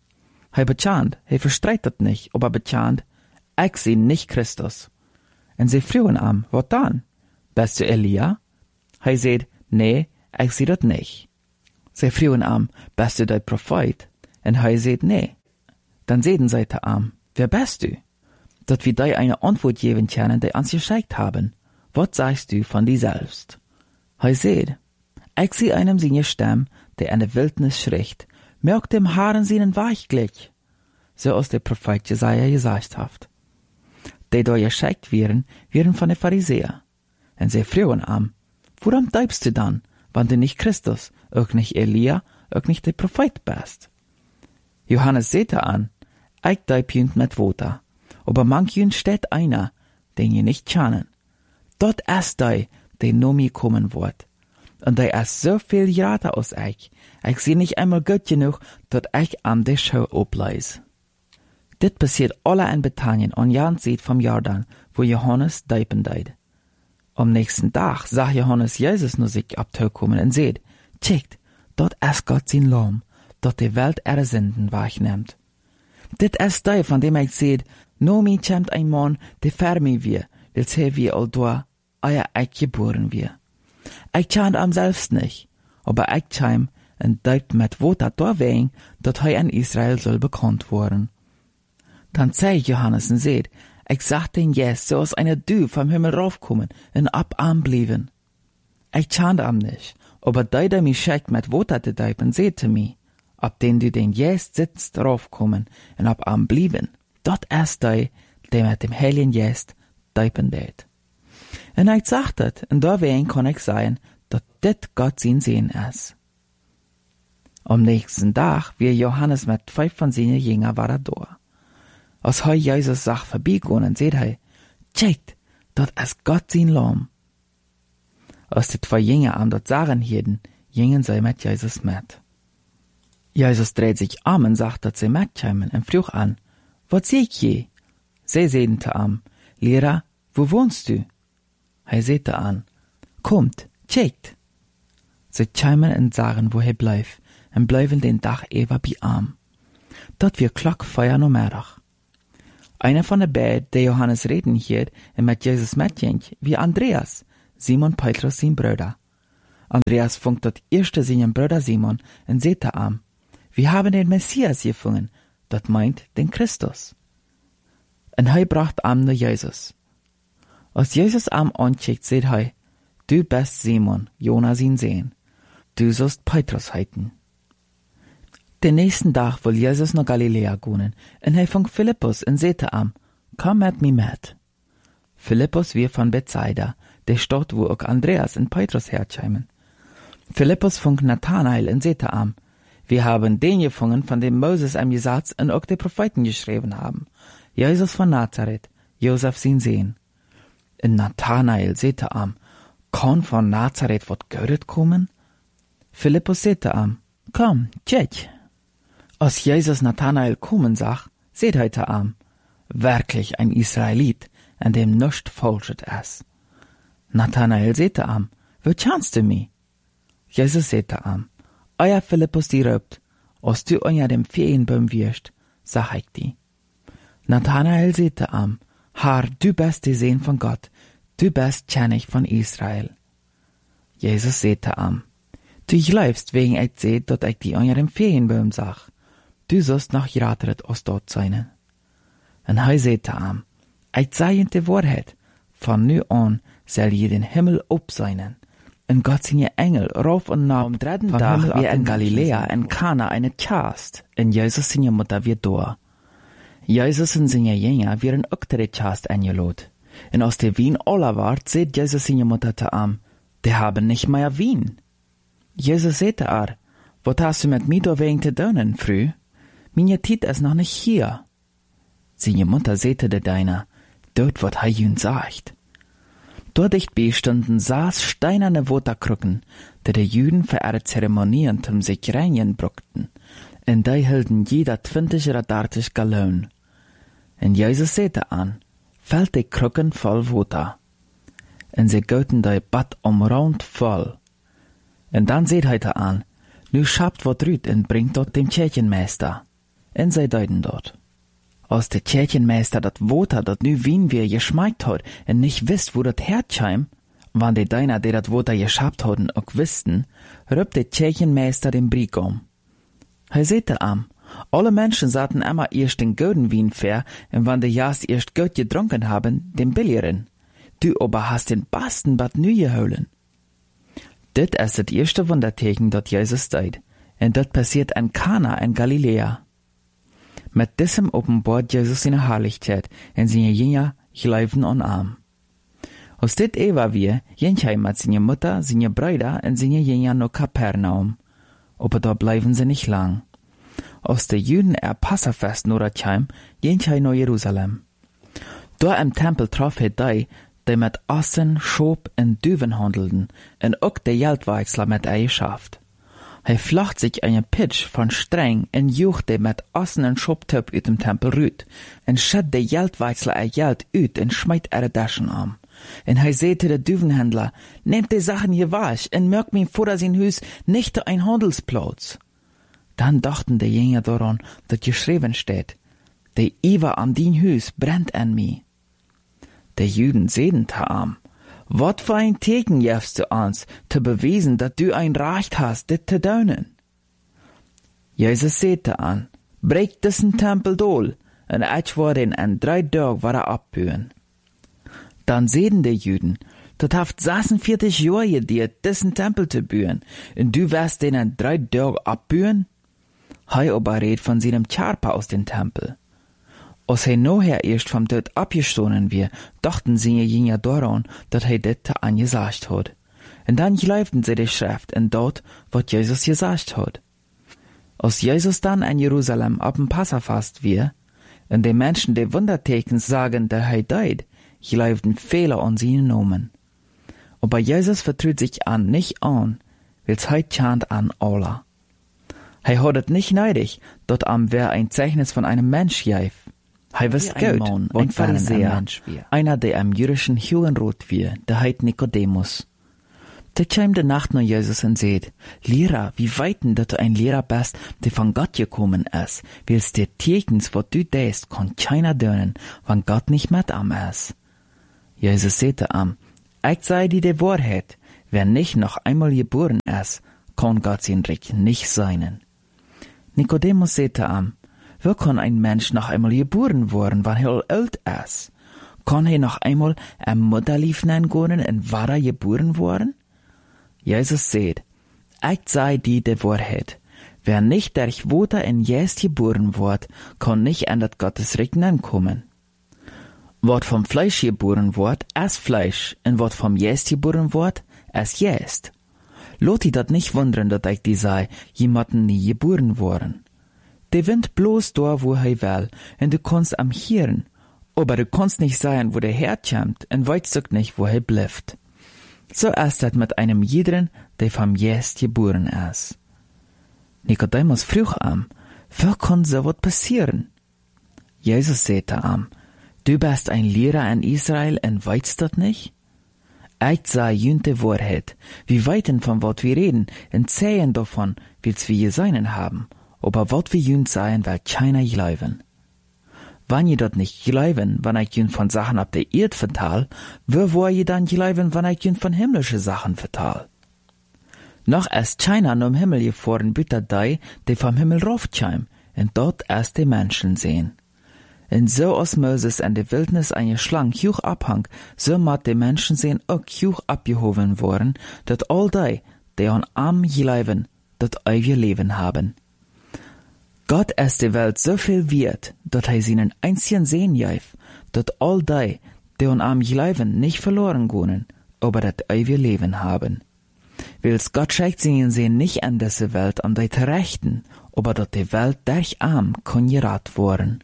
Hei bekannt, hei verstreitet nicht, aber bekannt, ich seh nicht Christus. Und sie fragen am, was dann? Bist du Elia? Hei seht, nee, ich seh dat nicht. Sie fragen am, bist du der Prophet? Und hei seht, nee. Dann sehen sie am, wer bist du? Dat wir dir eine Antwort geben können, die uns geschickt haben. Was sagst du von dir selbst? Hei seht, ich seh einem seine Stimme, der in der Wildnis schricht, merkt dem Haaren seinen Weichglück. So aus der Prophet Jesaja gesagt haft. Die da geschickt werden von den Pharisäern. Und sie fragen am, warum bleibst du dann, wenn du nicht Christus, auch nicht Elia, auch nicht der Prophet bist? Johannes seht an, ich bleib jünd mit Wota, aber manch jünd steht einer, den ihr nicht kennen. Dort ist der no mir kommen wird. Und der ist so viel geraten aus ich seh nicht einmal gut genug, dat ich an der Schau obleis. Dit passiert alle in Bethanien an Jan sieht vom Jordan, wo Johannes deipen deid. Am nächsten Tag sah Johannes Jesus nur sich abtaukommen und seht, checkt, dort ist Gott sein Lamm, dort die Welt ihre Sünden wahrnimmt. Dit ist der, von dem ich seht, no mi kämmt ein Mann, der fer mi wir, wils he wie all doa, euer ich geboren wir. Ich kennt am selbst nicht, aber ich käm und deibt mit Wota da wegen, dat he in Israel soll bekannt worden. Dann zeigt Johannes und seht, ich sag den Jes, so aus einer Dü vom Himmel raufkommen und ab am blieben. Ich kennt am nicht, aber der mich schickt mit Wota te deipen, seht mi, ab den du den Jes sitzt raufkommen und ab am blieben. Dort ist der mit dem Heiligen Jes deipen det. Und ich sag dat, und da wen kann ich sagen, dat dit Gott sein Sehen ist. Am nächsten Tag, wie Johannes mit 5 von seinen Jüngern war da. Als hei Jesus sach vorbeigegangen, seht hei, checkt, dat ist Gott sein Lamm. Als die 2 Jünger am dort sagen hielten, gingen sie mit Jesus mit. Jesus dreht sich um und sagt, dass sie mitkommen und frug an, was seh ich je? Sie sedente am, Lehrer, wo wohnst du? Hei sehte an, kommt, checkt. Sie kämen und sagen, wo bleibt, und bleiben den Tag über bei am. Dat wir klock 4 middag. Einer von den beiden, der Johannes reden hielt und mit Jesus mitging, wie Andreas, Simon Petrus sein Bruder. Andreas funkt dort erste seinen Bruder Simon und sagte ihm, wir haben den Messias gefunden, das meint den Christus. Und er bracht ihm nur Jesus. Als Jesus ihm ancheckt, sagt er, du bist Simon, Jonas ihn sehen. Du sollst Petrus heiten. Den nächsten Tag will Jesus nach Galiläa gehen, und er fängt Philippus und sagte ihm, komm mit mir mit. Philippus wir von Bethsaida, der Stadt, wo auch Andreas und Petrus herkämen. Philippus fängt Nathanael und sagte ihm, wir haben den gefunden, von dem Moses im Gesetz und auch die Propheten geschrieben haben. Jesus von Nazareth, Josef sein Sohn. Und Nathanael sagte ihm, kann von Nazareth was Gutes kommen? Philippus sagte ihm, komm, check. Als Jesus Nathanael kommen sah, seht er zu ihm, wirklich ein Israelit, an dem nichts Falsches ist. Nathanael sagte ihm, wo kennst du mich? Jesus sagte ihm, euer Philippus die raubt, als du unter dem Feenbaum wirst, sag ich dir. Nathanael sagte ihm, Herr, du bist der Sohn von Gott, du bist König von Israel. Jesus sagte ihm, du glaubst, wegen ich sehe, dass ich die unter dem Feenbaum sag. Du sollst noch gerettet aus dort sein. Und er sagte ihm, ich sage die Wahrheit, von nu an soll je den Himmel sein. Und Gott seine Engel rauf und nach am dritten Tag wie in Galiläa in Kana eine Chast, und Jesus seine Mutter wird da. Jesus und seine Jünger werden auch der Chast eingeladen. Und aus der Wien aller wart, seht Jesus seine Mutter zu ihm, die haben nicht mehr Wien. Jesus sagte was hast du mit mir da wegen zu tun, früh? Meine Zeit ist noch nicht hier. Seine Mutter sagte der Deiner, dort wird er jün sagt. Dort dicht bestanden saß steinerne Waterkrücken, die Juden für ihre Zeremonien zum sich reinigen brauchten, und die hielten jeder 20 oder 30 Gallon. Und Jesus sagte fällt die Krücken voll Wasser. Und sie goten die Bad umrund voll. Und dann seht er nu schabt wat rüt und bringt dort dem Kirchenmeister. Und sie deuten dort. Als der Kirchenmeister dat Water, dat nu Wien wir geschmeckt hat, und nicht wisst, wo dat herkäm, wann die Deiner, die dat Water geschabt hatten, auch wüssten, rübt der Kirchenmeister den Brieg um. Er sagte alle Menschen saten immer erst den guten Wien fair, und wann die Jas erst gut getrunken haben, den billigeren. Du aber hast den besten Bad nu geholen. Dit ist das erste Wunderteken, dat Jesus deut, und dat passiert in Kana in Galiläa. Mit diesem offenbart Jesus seine Herrlichkeit, und seine Jünger glauben an ihm. Aus dit war wir, gehen mit seiner Mutter, seine Brüder und seine Jünger nach Kapernaum. Aber da bleiben sie nicht lang. Aus der Juden Passafest Noratheim, gehen nach Jerusalem. Da im Tempel traf die mit Assen, Schob und Düven handelten, und auch der Geldwechsler mit Eigenschaft. Er flacht sich einen Pitch von Streng und jucht mit Assen und Schobtöp uit dem Tempel rüt, und schädt der Geldwechsler ein Geld ut und schmeit ihre Taschen an. Und er sagte der Düvenhändler, nehmt die Sachen hier wasch und merkt mir vor sein Hus nicht ein Handelsplatz. Dann dachten die Jünger daran, dass geschrieben steht, der Iver an din Hus brennt an mir. Die Juden sehen am, wat für ein Teken jefst du uns, zu beweisen, dass du ein Recht hast, dit zu tun. Jesus sagte brech diesen Tempel dohl, und ich werde ihn in 3 Tagen wieder abbühen. Dann sehen die Juden, dat haft 46 Jahre dir, diesen Tempel zu bühen, und du wirst den in 3 Tagen abbühen? Hei aber red von seinem Charpa aus dem Tempel. Als er nachher erst vom Tod abgestoßen wir, dachten sie Jünger daran, dass er das angesagt hat. Und dann glaubten sie die Schrift und dort, was Jesus gesagt hat. Als Jesus dann in Jerusalem ab dem Passafast wir, und die Menschen, die Wunderteken sagen, dass er deut, glaubten viele an seinen Namen. Aber Jesus vertraut sich nicht an, weil's heut chant an Allah. Er hat es nicht neidig, dort am wer ein Zeichnis von einem Mensch gäf. Er wisst gut, ein Pharisäer, einer, der am jüdischen Judenrat wir, der heit Nikodemus. Da kam de Nacht nach Jesus und seht, Lehrer, wie weiten, dat du ein Lehrer bist, der von Gott gekommen ist, willst dir Tekens, wat du deest, kann keiner dönen, wann Gott nicht mit am ist. Jesus sagte am, ich sei die Wahrheit, wer nicht noch einmal geboren ist, kann Gott sein Reich nicht sein. Nikodemus sagte am, wie kann ein Mensch noch einmal geboren worden, wann er alt ist? Kann er noch einmal ein Mutterlief nennen und war er geboren worden? Jesus sagt, ich sei die Wahrheit. Wer nicht durch Wasser in Geist geboren wird, kann nicht an das Gottes Reich kommen. Wat vom Fleisch geboren wird, ist Fleisch, und wat vom Geist geboren wird, ist Geist. Lot die dat nicht wundern, dat ich die sei, jemanden nie geboren worden. Der Wind bloß da, wo er will, und du kannst am hören, aber du kannst nicht sagen, wo der herkommt, und weißt auch nicht, wo er bleibt. So ist das mit einem jeden, der vom Geist geboren ist. Nikodemus frug am, wie kann so was passieren? Jesus sagte am, du bist ein Lehrer in Israel und weißt das nicht? Ich sage jüngte Wahrheit, wir weiten von wat wir reden und zählen davon, wils wir geseinen haben, aber wat wir jünd seien, will keiner glauben. Wenn ihr dort nicht glauben, wenn ich jünd von Sachen ab der Erd vertal, wo wollt ihr dann glauben, wenn ich jünd von himmlische Sachen vertal? Noch ist keiner nom Himmel gefahren, bitte die vom Himmel raufkäm, und dort erst die Menschen sehen. Und so aus Moses in der Wildnis eine Schlange hoch abhang, so mat die Menschen sehen auch hoch abgehoben worden, dat all die an am glauben, dat ewige Leben haben. Gott ist die Welt so viel wert, dat seinen einzigen Sehen gif, dat all die an am glauben, nicht verloren gehen, aber dat ewige Leben haben. Wils Gott schickt seinen Sehen nicht an diese Welt an die Rechten, aber dat die Welt durch arm kann gerat worden.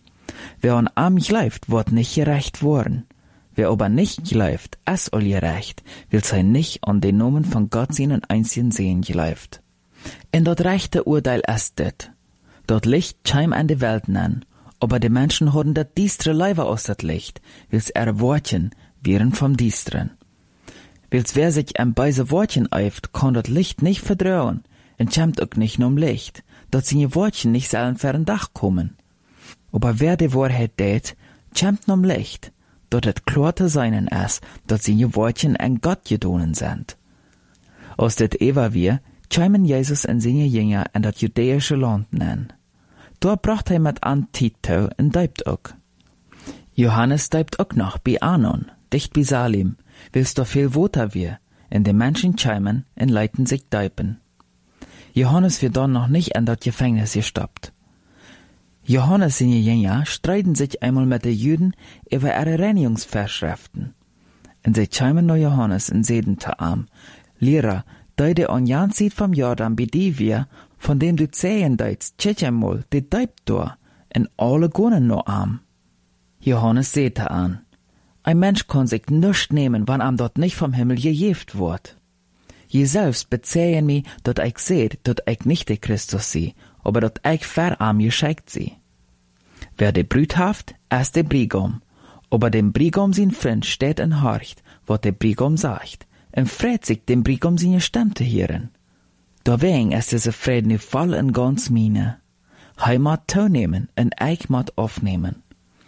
Wer an arm glaubt, wird nicht gerecht worden. Wer aber nicht glaubt, es all gerecht, will sei nicht an den Namen von Gott seinen einzigen Sehen glaubt. In dort rechte Urteil ist det. Dort Licht scheim an die Welt nennen, aber die Menschen haben dat diestre Leiber aus dat Licht, wils Wortchen wären vom Diestren. Wils wer sich am beise Wortchen eift, kann dat Licht nicht verdröhen, und schämt auch nicht nur Licht, dat seine Wortchen nicht sollen fern Dach kommen. Aber wer die Wahrheit tät, schämt nur Licht, dort et klar zu seinen ist, dat seine Wortchen an Gott gedonen sind. Aus det Eva wir, schämen Jesus und seine Jünger in das jüdische Land nennen. Dort bracht er mit an Tito und deibt auch. Johannes deibt auch noch bei Anon, dicht bei Salim, willst du viel Water wir, und die Menschen schämen und leiten sich deipen. Johannes wird dann noch nicht in das Gefängnis gestoppt. Johannes seine Jünger streiten sich einmal mit den Juden über ihre Reinigungsvorschriften. Und sie schämen nach Johannes und sehen zu ihm, Lehrer, der an Jan sieht vom Jordan bei dir wir, von dem du zählen deitst, tschetschemol, die deibt da, und alle gehen noch am. Johannes sehte an, ein Mensch kann sich nichts nehmen, wann am dort nicht vom Himmel gejeft wird. Je selbst bezähen mi, dat ich seht, dat ich nicht der Christus sie, aber dat ich ver am geschickt sie. Wer de Brüt haft, ist der Brigom, aber dem Brigom sin Freund steht und horcht, wat der Brigom sagt, und freut sich dem Brigom seine Stimme zu hören. Deswegen ist diese Frieden nu voll und ganz mine. Hei mat teilnehmen und ich mat aufnehmen.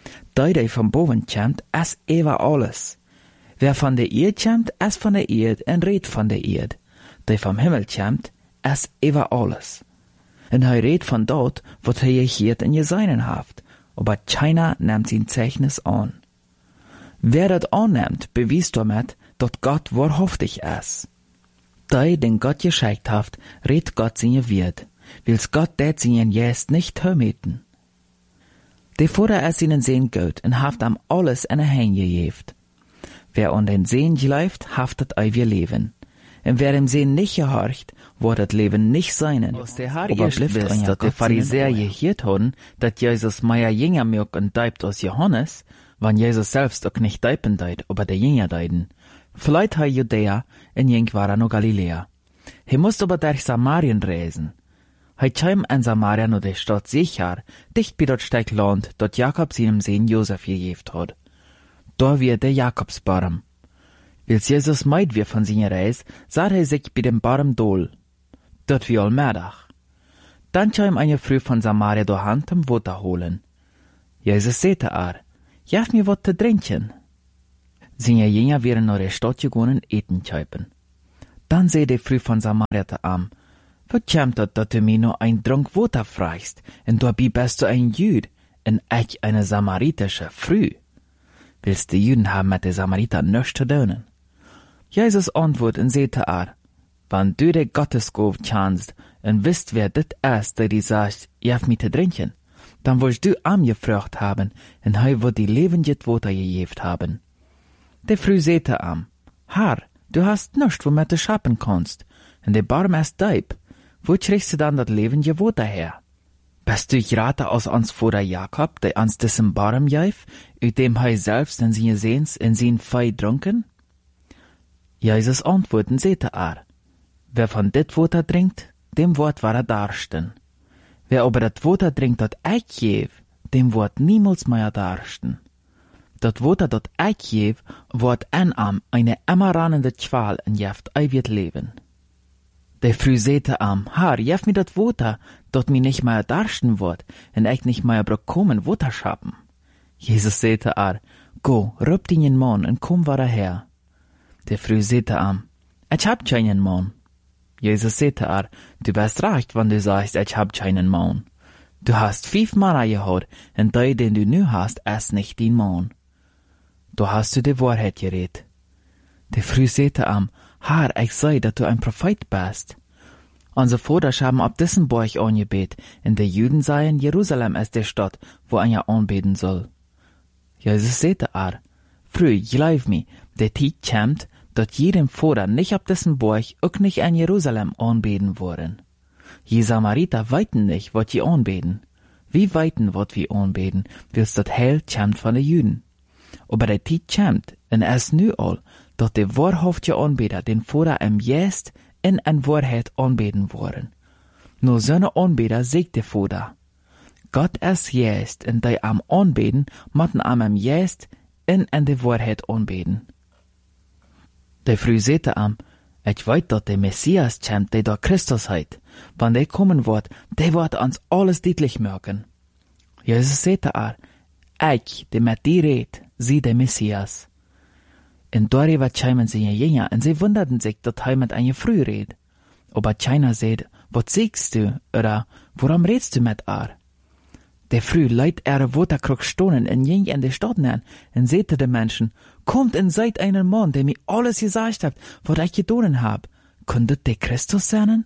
Der von boven kommt, ist ewa alles. Wer von der Erde kommt, ist von der Erde und redt von der Erde. Der vom Himmel kommt, ist ewa alles. Und er redt von dort, wat er hier in Jeseinen haft, aber keiner nimmt sein Zeichnis an. Wer das annimmt, bewiest damit, dass Gott wahrhaftig ist. Der, den Gott geschickt haft, redt Gott seine Wert, wils Gott det seinen Jest nicht hömeten. Der Vater es ihnen sehen gilt und haft am alles in der Hand gegeben. Wer an den Sehen glaubt, haftet ewige Leben. Und wer dem Sehen nicht gehorcht, wird das Leben nicht seinen. Aus der Haare ist, dass die Pharisäer gehört haben, dass Jesus mehr Jünger mög und deibt aus Johannes, wann Jesus selbst auch nicht deipen deit, aber der Jünger deiden. Vielleicht hat Judäa, und jeng war er noch Galiläa. Er musste aber durch Samarien reisen. Er kam in Samaria nur der Stadt Sichar, dicht bei dort steig Land, dort Jakob seinem Sohn Josef gegeben hat. Da wird der Jakobsbaum. Wils Jesus meid wir von seiner Reis, sah sich bei dem Barm Dol. Dort wie allmähdag. Dann kam eine Frau von Samaria durch Hand um Wasser holen. Jesus sagte Gef mir wat te drinken. Seine Jünger wären nach der Stadt gegangen eten kaufen. Dann sei die Frau von Samaria zu ihm, wat kommt das, dass du mir nur ein Trunk Wasser fragst, und dabei bist du ein Jüd, und ich eine samaritische Frau? Willst die Juden haben mit den Samaritern nichts zu tun? Jesus antwortet und sagte wenn du der Gottesgabe kannst und wisst, wer das ist, der dir sagt, gef mir zu trinken, dann wirst du gefragt haben, und er wird die lebende Wasser gegeben haben. Die Frau sagte Herr, du hast nichts, womit du schaffen kannst, und der Barm ist deib. Wo kriegst du dann das lebende Wasser her? Bist du gerade aus uns Vater Jakob, der uns diesen Barm gab, ut dem selbst in seine Sehns in sein Fei trunken? Jesus antwortet und sagte wer von dit Wasser trinkt, dem wird darsten. Wer aber das Wasser trinkt, das ich gebe, dem wird niemals mehr darsten. Das Wasser, das ich gebe, wird in ihm eine immer rannende Qual und jeft ewig leben. Der Frau sagte Herr, gef mir das Wasser, dat mir nicht mehr darsten wird, und ich nicht mehr bekommen Wasser schaffen. Jesus sagte go, rüb deinen Mann und komm wieder her. Der Frau sagte ich hab keinen Mann. Jesus sagte du bist recht, wenn du sagst, ich hab keinen Mann. Du hast 5 Männer gehabt, und der, den du nu hast, ist nicht dein Mann. Da hast du die Wahrheit geredet. Die Frau sagte Herr, ich sei, dass du ein Prophet bist. Unsere Vater haben ab diesem Berg angebet, und die Juden seien, Jerusalem ist die Stadt, wo einer anbeten soll. Jesus sagte Frau, glaub mir, der Zeit kommt, dass jedem Vater nicht ab diesem Berg auch nicht in Jerusalem anbeten wollen. Je Samariter weiten nicht, wat je anbeten. Wie weiten, wat wir anbeten, wils dat Heil kommt von den Juden. Aber der Zeit kommt, und es nu all, dass die wahrhaftige Anbeter den Vater im Geist in Wahrheit anbeten wollen. Nur seine Anbeter sagt der Vater. Gott ist Geist, und die am Anbeten, müssen am Geist in die Wahrheit anbeten. Der Frau sagte ich weiß, dass der Messias kommt, der da Christus heit. Wenn der kommen wird, der wird uns alles deutlich merken. Jesus sagte ich, der mit dir redet, sie der Messias. Und darüber kämen sie Jünger, und sie wunderten sich, dass er mit einer Frau redet. Aber keiner sagt, was sagst du, oder warum redest du mit Der Früh leiht Wasserkrug stonen und ging in die Stadt nähen und sagte den Menschen, kommt und seid einen Mann, der mir alles gesagt hat, was ich getan hab. Könntet der Christus sein?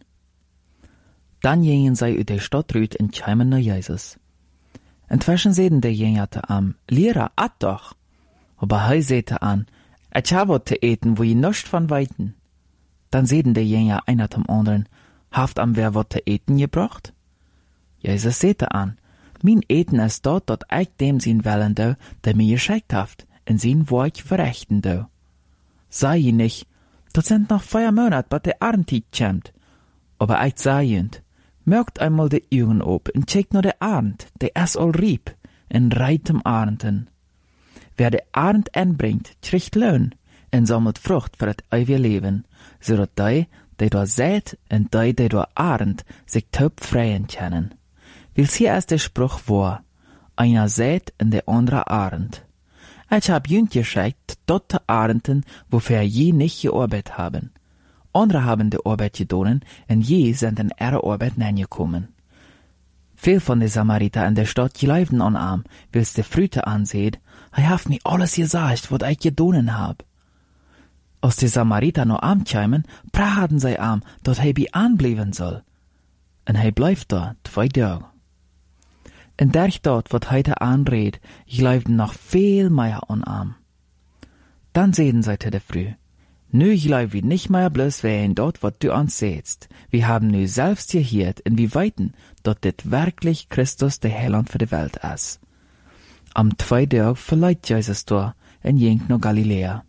Dann gingen sie uit der Stadt rüt und kamen nach Jesus. Inzwischen sagten der Jünger Lehrer, at doch. Aber er sagte ich habe was zu eten, wo ihr nichts von weiten. Dann sagten der Jünger einer zum anderen, haft wer was zu eten gebracht? Jesus sagte mein Eten ist dort, dat ich dem sein Willen do, der mir geschickt haft, in sein Werk verrichten do. Sei je nicht, dat sind noch 4 Monate, bis der Arndtijd kommt. Aber ich sag jünd, merkt einmal die Augen op und checkt nur der Arnd, der ist all rieb, in reitem Arnden. Wer der Arnd anbringt, kriegt Lohn, und sammelt Frucht für das ewige Leben, so dat die da sät, und die da Arnd, sich taub freien können. Wils hier ist der Spruch wahr, einer sät und der andere Arnd. Ich hab jünd geschickt, dort Arnden, wofür je nicht gearbeitet haben. Andere haben die Arbeit getan, und je sind in ihre Arbeit hineingekommen. Viel von den Samariter in der Stadt glaubten an ihm, wils der Früte ansieht, hat mir alles gesagt, was ich getan hab. Als die Samariter noch am kämen, praten sie dass er bei anbleiben soll. Und er bleibt da 2 Tage. Und durch dort, was heute anredet, glaubten noch viel mehr an ihm. Dann sehen sie zu der Früh, nu glauben wir nicht mehr bloß wehen dort, was du uns sägst. Wir haben nu selbst gehört, und wir weiten, dass dit wirklich Christus der Heiland für die Welt ist. Am 2. Tag verleiht Jesus da, und ging nach Galiläa.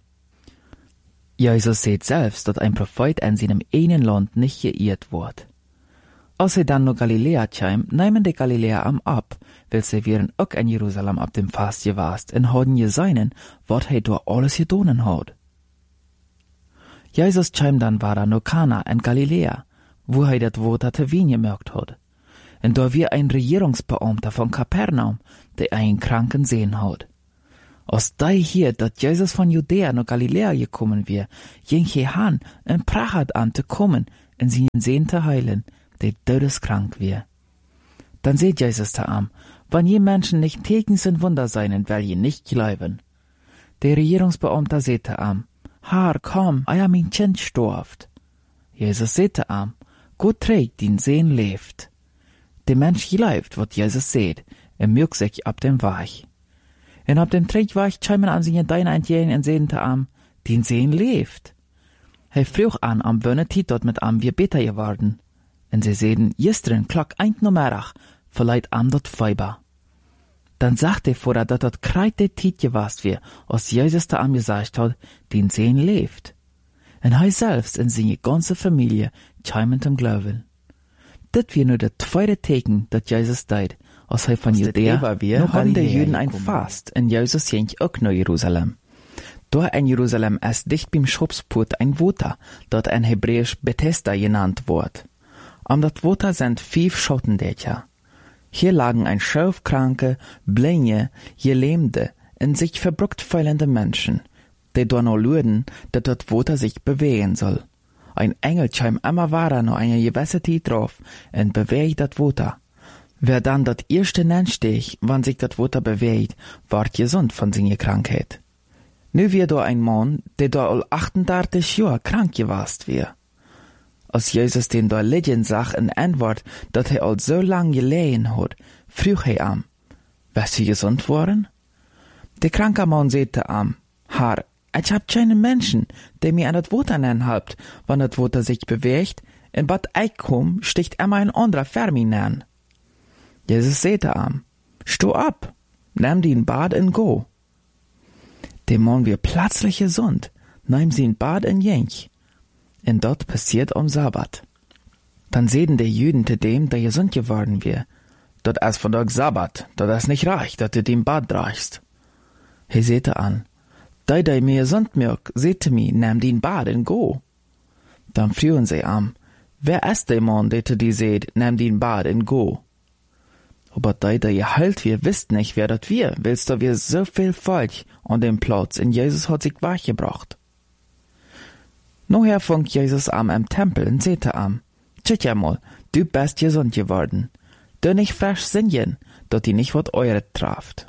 Jesus sagt selbst, dass ein Prophet in seinem einen Land nicht geirrt wird. Als sie dann nach Galiläa kam, nehmen die Galiläer ab, weil sie wären auch in Jerusalem ab dem Fast gewast und haben gesehen, was er da alles getan hat. Jesus kam dann war no Kana in Galiläa, wo dat Water te wien gemerkt had. En da wir ein Regierungsbeamter von Kapernaum, der einen Kranken sehen hat. Aus da hier, dat Jesus von Judäa nach Galiläa gekommen wir, ging he han en prachat an te kommen, en sie sehen te heilen, der todeskrank wir. Dann seht Jesus te am, wann je Menschen nicht Tekens und Wunder seien, weil je nicht glauben. Der Regierungsbeamter seht te am, Herr, komm, euer mein Kind storft. Jesus seht te am, Gott trägt, den Sehen lebt. Der Mensch glaubt, wat Jesus seht, mögt sich ab dem Weich. En ab dem Trägweich scheimen an sie dein entgegen und sehen te am, den Sehen lebt. He früh an am Bönnetit dort mit am wir beter geworden. En sie sehen, gestern klock 1 Nummerach, vielleicht am dort Feiber. Dann sagt er vorher, dass dort kreit der Tit gewast wir, als Jesus te am gesagt hat, den Sehen lebt. En hij selbst en seine ganze Familie scheimen zum Glauben. Dit wir nur der zweite Teken, dat Jesus deed, als hij van Judäa noch haben die Juden ein Fast, en Jesus ging auch nach Jerusalem. Dort in Jerusalem ist dicht beim Schopsput ein Water, dort ein Hebräisch Bethesda genannt wird. Am dat Water sind 5 Schottendächer. Hier lagen ein Schöfkranke, Blinde, Gelähmte, in sich verbruckt feilende Menschen, die dort noch luden, dat dat Water sich bewegen soll. Ein Engel scheim immer weiter noch eine gewisse Zeit drauf und bewegt dat Water. Wer dann dat erste nenntstich, wann sich dat Water bewegt, ward gesund von seiner Krankheit. Nu wir da ein Mann, der da all 38 Jahre krank gewast wir. Als Jesus den da liegen sah in Antwort, dat all so lang gelegen hat, frug am, wärst du gesund worden? Der kranke Mann sagte am, Herr, ich hab keine Menschen, der mir an das Water nennt, wann das Water sich bewegt, in Bad Eichkom sticht immer ein anderer Fermin an. Jesus sagte am, steh ab, nimm den Bad und go. Der Mann wird plötzlich gesund, nahm sie in Bad und jench. Und dort passiert am Sabbat. Dann sehen die Juden zu dem, der gesund geworden wird. Dort ist von der Sabbat, dort ist nicht reich, dass du den Bad reichst. He sehte an, der mir gesund merkt, sehte mir, nimm den Bad und go. Dann frühen sie an, wer ist der Mann, der zu dir seht, nimm den Bad und go? Aber der geheilt wir, wisst nicht, wer das wir, willst du wir so viel Volk an dem Platz, und Jesus hat sich wachgebracht. Nachher fängt Jesus an im Tempel und sagte am, tschüss mal, du bist gesund geworden. Du nicht frisch singen, dass die nicht wat eure traft.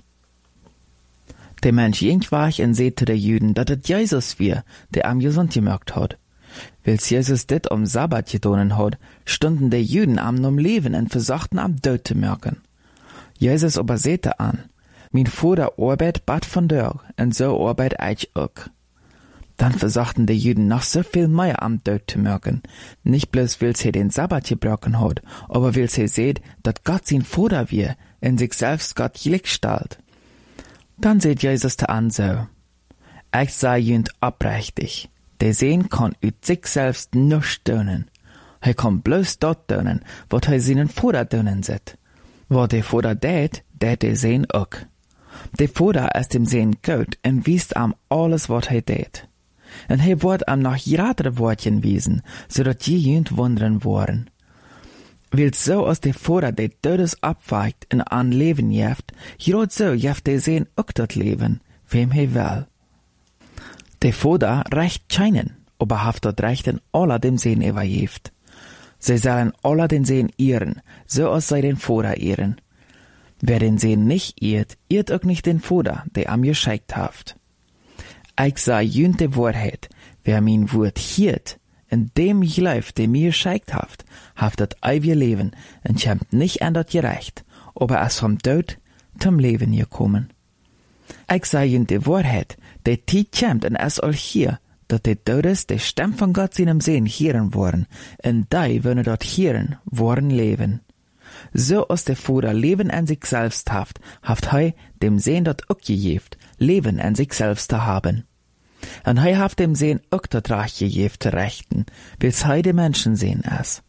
Der Mensch ging wach und sagte den Juden, dass es Jesus wir, der am gesund gemerkt hat. Weil's Jesus dit am Sabbat getan hat, stunden die Juden am Leben und versuchten am Tod zu merken. Jesus aber sagte an, mein Vater arbeitet bad von dir, und so arbeit ich auch. Dann versuchten die Juden noch so viel mehr am Tod zu merken. Nicht bloß, weil sie den Sabbat gebrochen hat, aber weil sie seht, dass Gott sein Vater wir, in sich selbst Gott gleichstellt. Dann seht Jesus an so, ich sei jünd abrechtig, der Sehen kann ut sich selbst nicht tönen. Er kann bloß dort tönen, wat er seinen Vater tönen sieht. Wat der Vater tät, der Sehen auch. Der Vater ist dem Sehen gut und wiest am alles, wat er tät. Und er wird am noch gratere Wortchen wiesen, so dat je jünd wundern worden. Weil so aus der Vater der Todes abweicht und an Leben jeft, grad so jeft der Sehen auch dort leben, wem er will. Der Vater recht scheinen, aber haft dort recht in aller dem Sehen überjeft. Sie sollen aller den Sehen ehren, so als sei den Vater ehren. Wer den Sehen nicht ehrt, ehrt auch nicht den Vater, der am geschickt haft. Ich sag jünd de Wahrheit, wer mein Wort hiert, in dem ich läuft, der mir geschickt haft dat ewige Leben, und schämt nicht an dat gerecht, aber es vom Tod zum Leben gekommen. Ich sag jünd de Wahrheit, der Tiet schämt und es all hier, dat de Todes de Stimme von Gott seinem Sehen hören worden, und die wollen dort hören, worden leben. So aus der Vater Leben an sich selbst haft hei dem Sehen dort auch gegeft, Leben an sich selbst zu haben. Und hei haft dem Sehen auch dort reich gegeft zu rechten, will's hei de Menschen sehen es.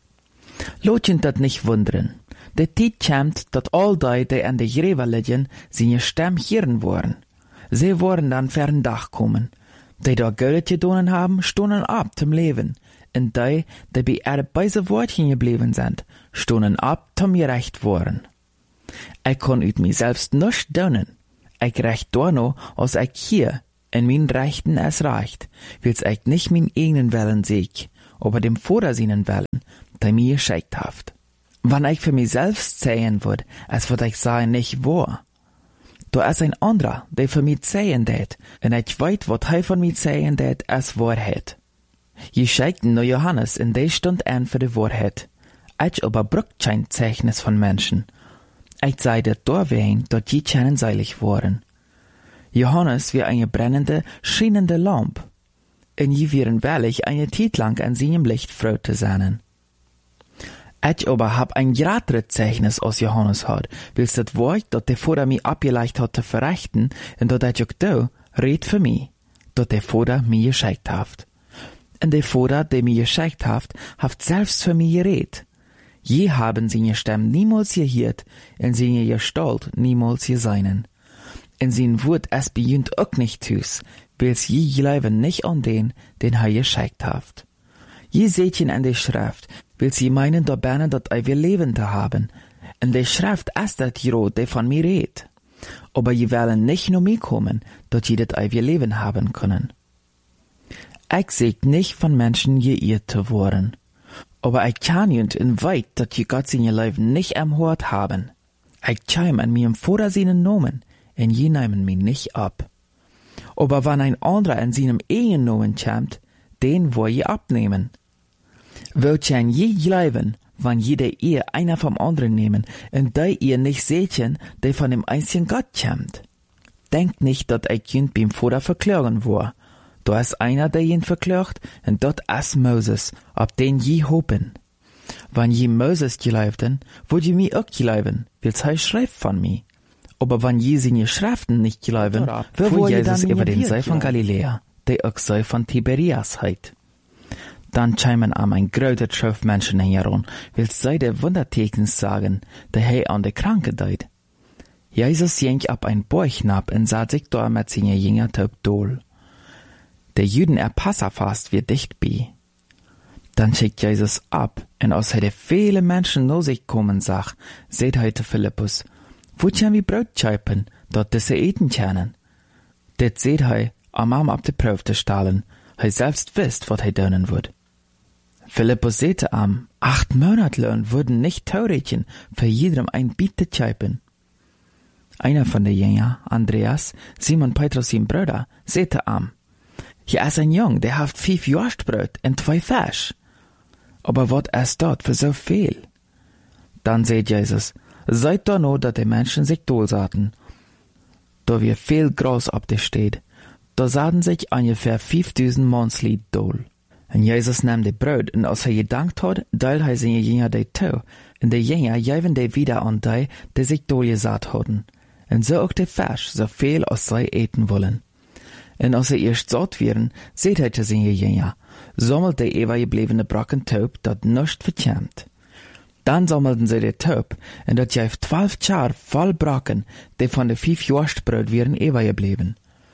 Lotchen dat nicht wundern. Der Tiet schämt, dat all die an de Gräber liegen, seine Stimme hören wollen. Sie wollen dann fern Dach kommen. Die da Geld gedonen haben, stonden ab zum Leben. Und die bei bei so Wortchen geblieben sind, stonden ab zum gerecht worden. Ich kann uit mich selbst nicht donen. Ich recht da noch, als ich hier in mein Rechten es reicht, wills ich nicht mein eigenen Willen sieg, aber dem Vater seinen Willen, der mir geschickt haft. Wann ich für mich selbst sehen würd, es würd ich sagen, nicht wahr. Da ist ein anderer, der für mich sehen det, und ich weiß, was er von mir sehen det, es Wahrheit. Je schickten nur Johannes in der Stund an für die Wahrheit. Ich aber brucht kein Zeichnis von Menschen. Ich sei det dorthin, dort je keinen seilig waren. Johannes wie eine brennende, schienende Lamp. Und je wären wellig eine Zeit lang an seinem Licht froh zu sein. Ich aber hab ein größeres Zeichnis aus Johannes hat, wills das Wort, dat der Vater mir abgeleicht hat zu verrichten, und dat ich auch da, red für mich, dat der Vater mir geschickt haft. Und der Vater, der mir geschickt haft selbst für mich geredet. Je haben seine Stimme niemals gehört, und seine Gestalt niemals gesehen. In sein Wort es beginnt auch nicht tus, wills je glauben nicht an den er geschickt haft. Je seht ihn an der Schrift, will sie meinen, da berne dat wir Leben zu haben. In der Schrift ist dat Jero, der von mir redet. Aber je wollen nicht nur mir kommen, dat je dat wir Leben haben können. Ich seht nicht von Menschen geirrt zu worden. Aber ich kann jünd in weit, dat je Gott seine Leben nicht am Hort haben. Ich chime an mir im Vater seinen Nomen, und je nehmen mich nicht ab. Aber wenn ein anderer in seinem eigenen Nomen champt, den wo je abnehmen. Wollt ihr je glauben, wann jeder ihr einer vom anderen nehmen, und da ihr nicht sehtchen, der von dem einzigen Gott kommt? Denkt nicht, dat ich jünd beim Vater verklagen war. Da ist einer, der ihn verklagt, und dort ist Moses, ab den je hopen. Wann je Moses glaubten, wollt ihr mir auch glauben, wills er schreibt von mir. Aber wann je seine Schriften nicht glauben, wo Jesus über den See von Galiläa, der auch sei von Tiberias heit. Dann chimen am ein größer Schöpf Menschen heran, wills sei der Wundertekens sagen, der hei an der Kranke deit. Jesus jenk ab ein Bäuchnab und sah sich da mit seine Jünger taub dol. Der Jüden Passafast wird dicht bei. Dann schickt Jesus ab, und aus hätte viele Menschen no sich kommen sag, seht heute Philippus, wo tjan wie Brot chaipen, dort diese eten tjanen. Det seht hei, am ab de Prüf zu stahlen, hei selbst wisst, wat hei dönen würd. Philippus sehte am, 8 Monatlohn würden nicht Taurädchen für jedem ein Biet zu chaipen. Einer von der Jünger, Andreas, Simon Petrus sein Bruder, sehte am, hier ist ein Jung, der haft 5 Jostbrot und 2 Fisch. Aber wat ist dort für so viel? Dann seht Jesus, seid da no, dat die Menschen sich dolsaten. Da wir viel Gras ab der steht, da sahen sich ungefähr 5000 Mannslied dol. Und Jesus nahm de Brot, und als er gedankt hat, deil er seine Jünger de tau, und de Jünger geben de wieder an die sich dol gesat hatten. Und so auch de Fisch, so viel als sie eten wollen. Und als er erst satt wären, seht er seine Jünger, sammelt de ewig gebliebene Brocken taub, dat nischt verkämmt. Dann sammelten sie de Taub, und dat gab 12 Schar voll Brocken, die von de 5 Jostbrot wären ewig geblieben.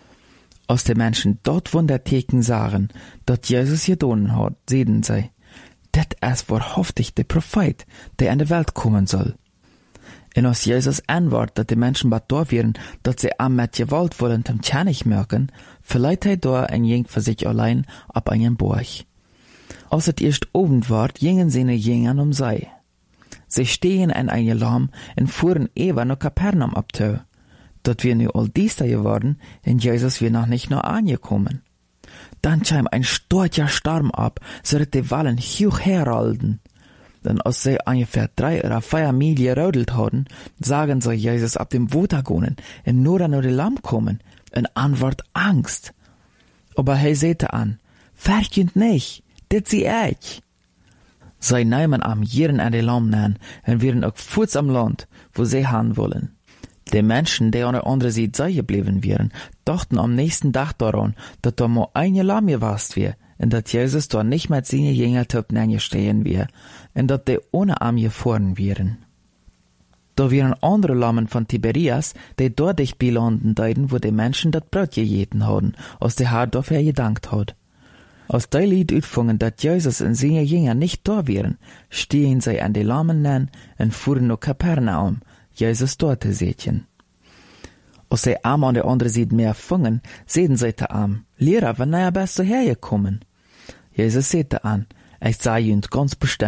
Als die Menschen dort Wunderteken sahen, dat Jesus gedonen hat, sehen sie, dat ist wahrhaftig der Prophet, der in die Welt kommen soll. Und als Jesus antwortet, dat die Menschen bat da wären, dat sie am mit Gewalt wollen zum Tjanig merken, verleiht er da ein Jeng für sich allein ab einen Burg. Als es erst Abend ward, gingen seine Jüngern um sei. Sie stehen in eine Lamm und fuhren ewa nach Kapernaum abtau. Dort wir nu all dies da geworden, und Jesus wir noch nicht nur angekommen. Dann kam ein storcher Sturm ab, so dass die Wallen hoch herrollen. Dann als sie ungefähr 3 oder 4 Mil gerodelt hatten, sagen sie Jesus ab dem Wasser gehen und nur die Lamm kommen, und Antwort Angst. Aber er sagte an, verkünd nicht, dit sie ich. Sie nehmen am Jieren an die Lamm nähen und wären auch Fuß am Land, wo sie haben wollen. Die Menschen, die an der anderen Seite sei geblieben wären, dachten am nächsten Tag daran, dass da mal eine Lamm gewast wär, und dass Jesus da nicht mit seinen Jüngern top stehen wär, und dass die ohne Arm gefahren wären. Da wären andere Lammen von Tiberias, die dort dicht belanden deiden, wo die Menschen dat Brot gegeten hadden, als die Herr dafür gedankt hat. Als die Lied utfangen, dat Jesus und seine Jünger nicht da wären, stehen sie an die Lammen nen und fuhren nach Kapernaum, Jesus dort zu sehen. Als sie am an der anderen Seite mehr fangen, sehen sie te am, Lehrer, wann er bist du hergekommen? Jesus sagte an, ich sage ihnen ganz bestimmt,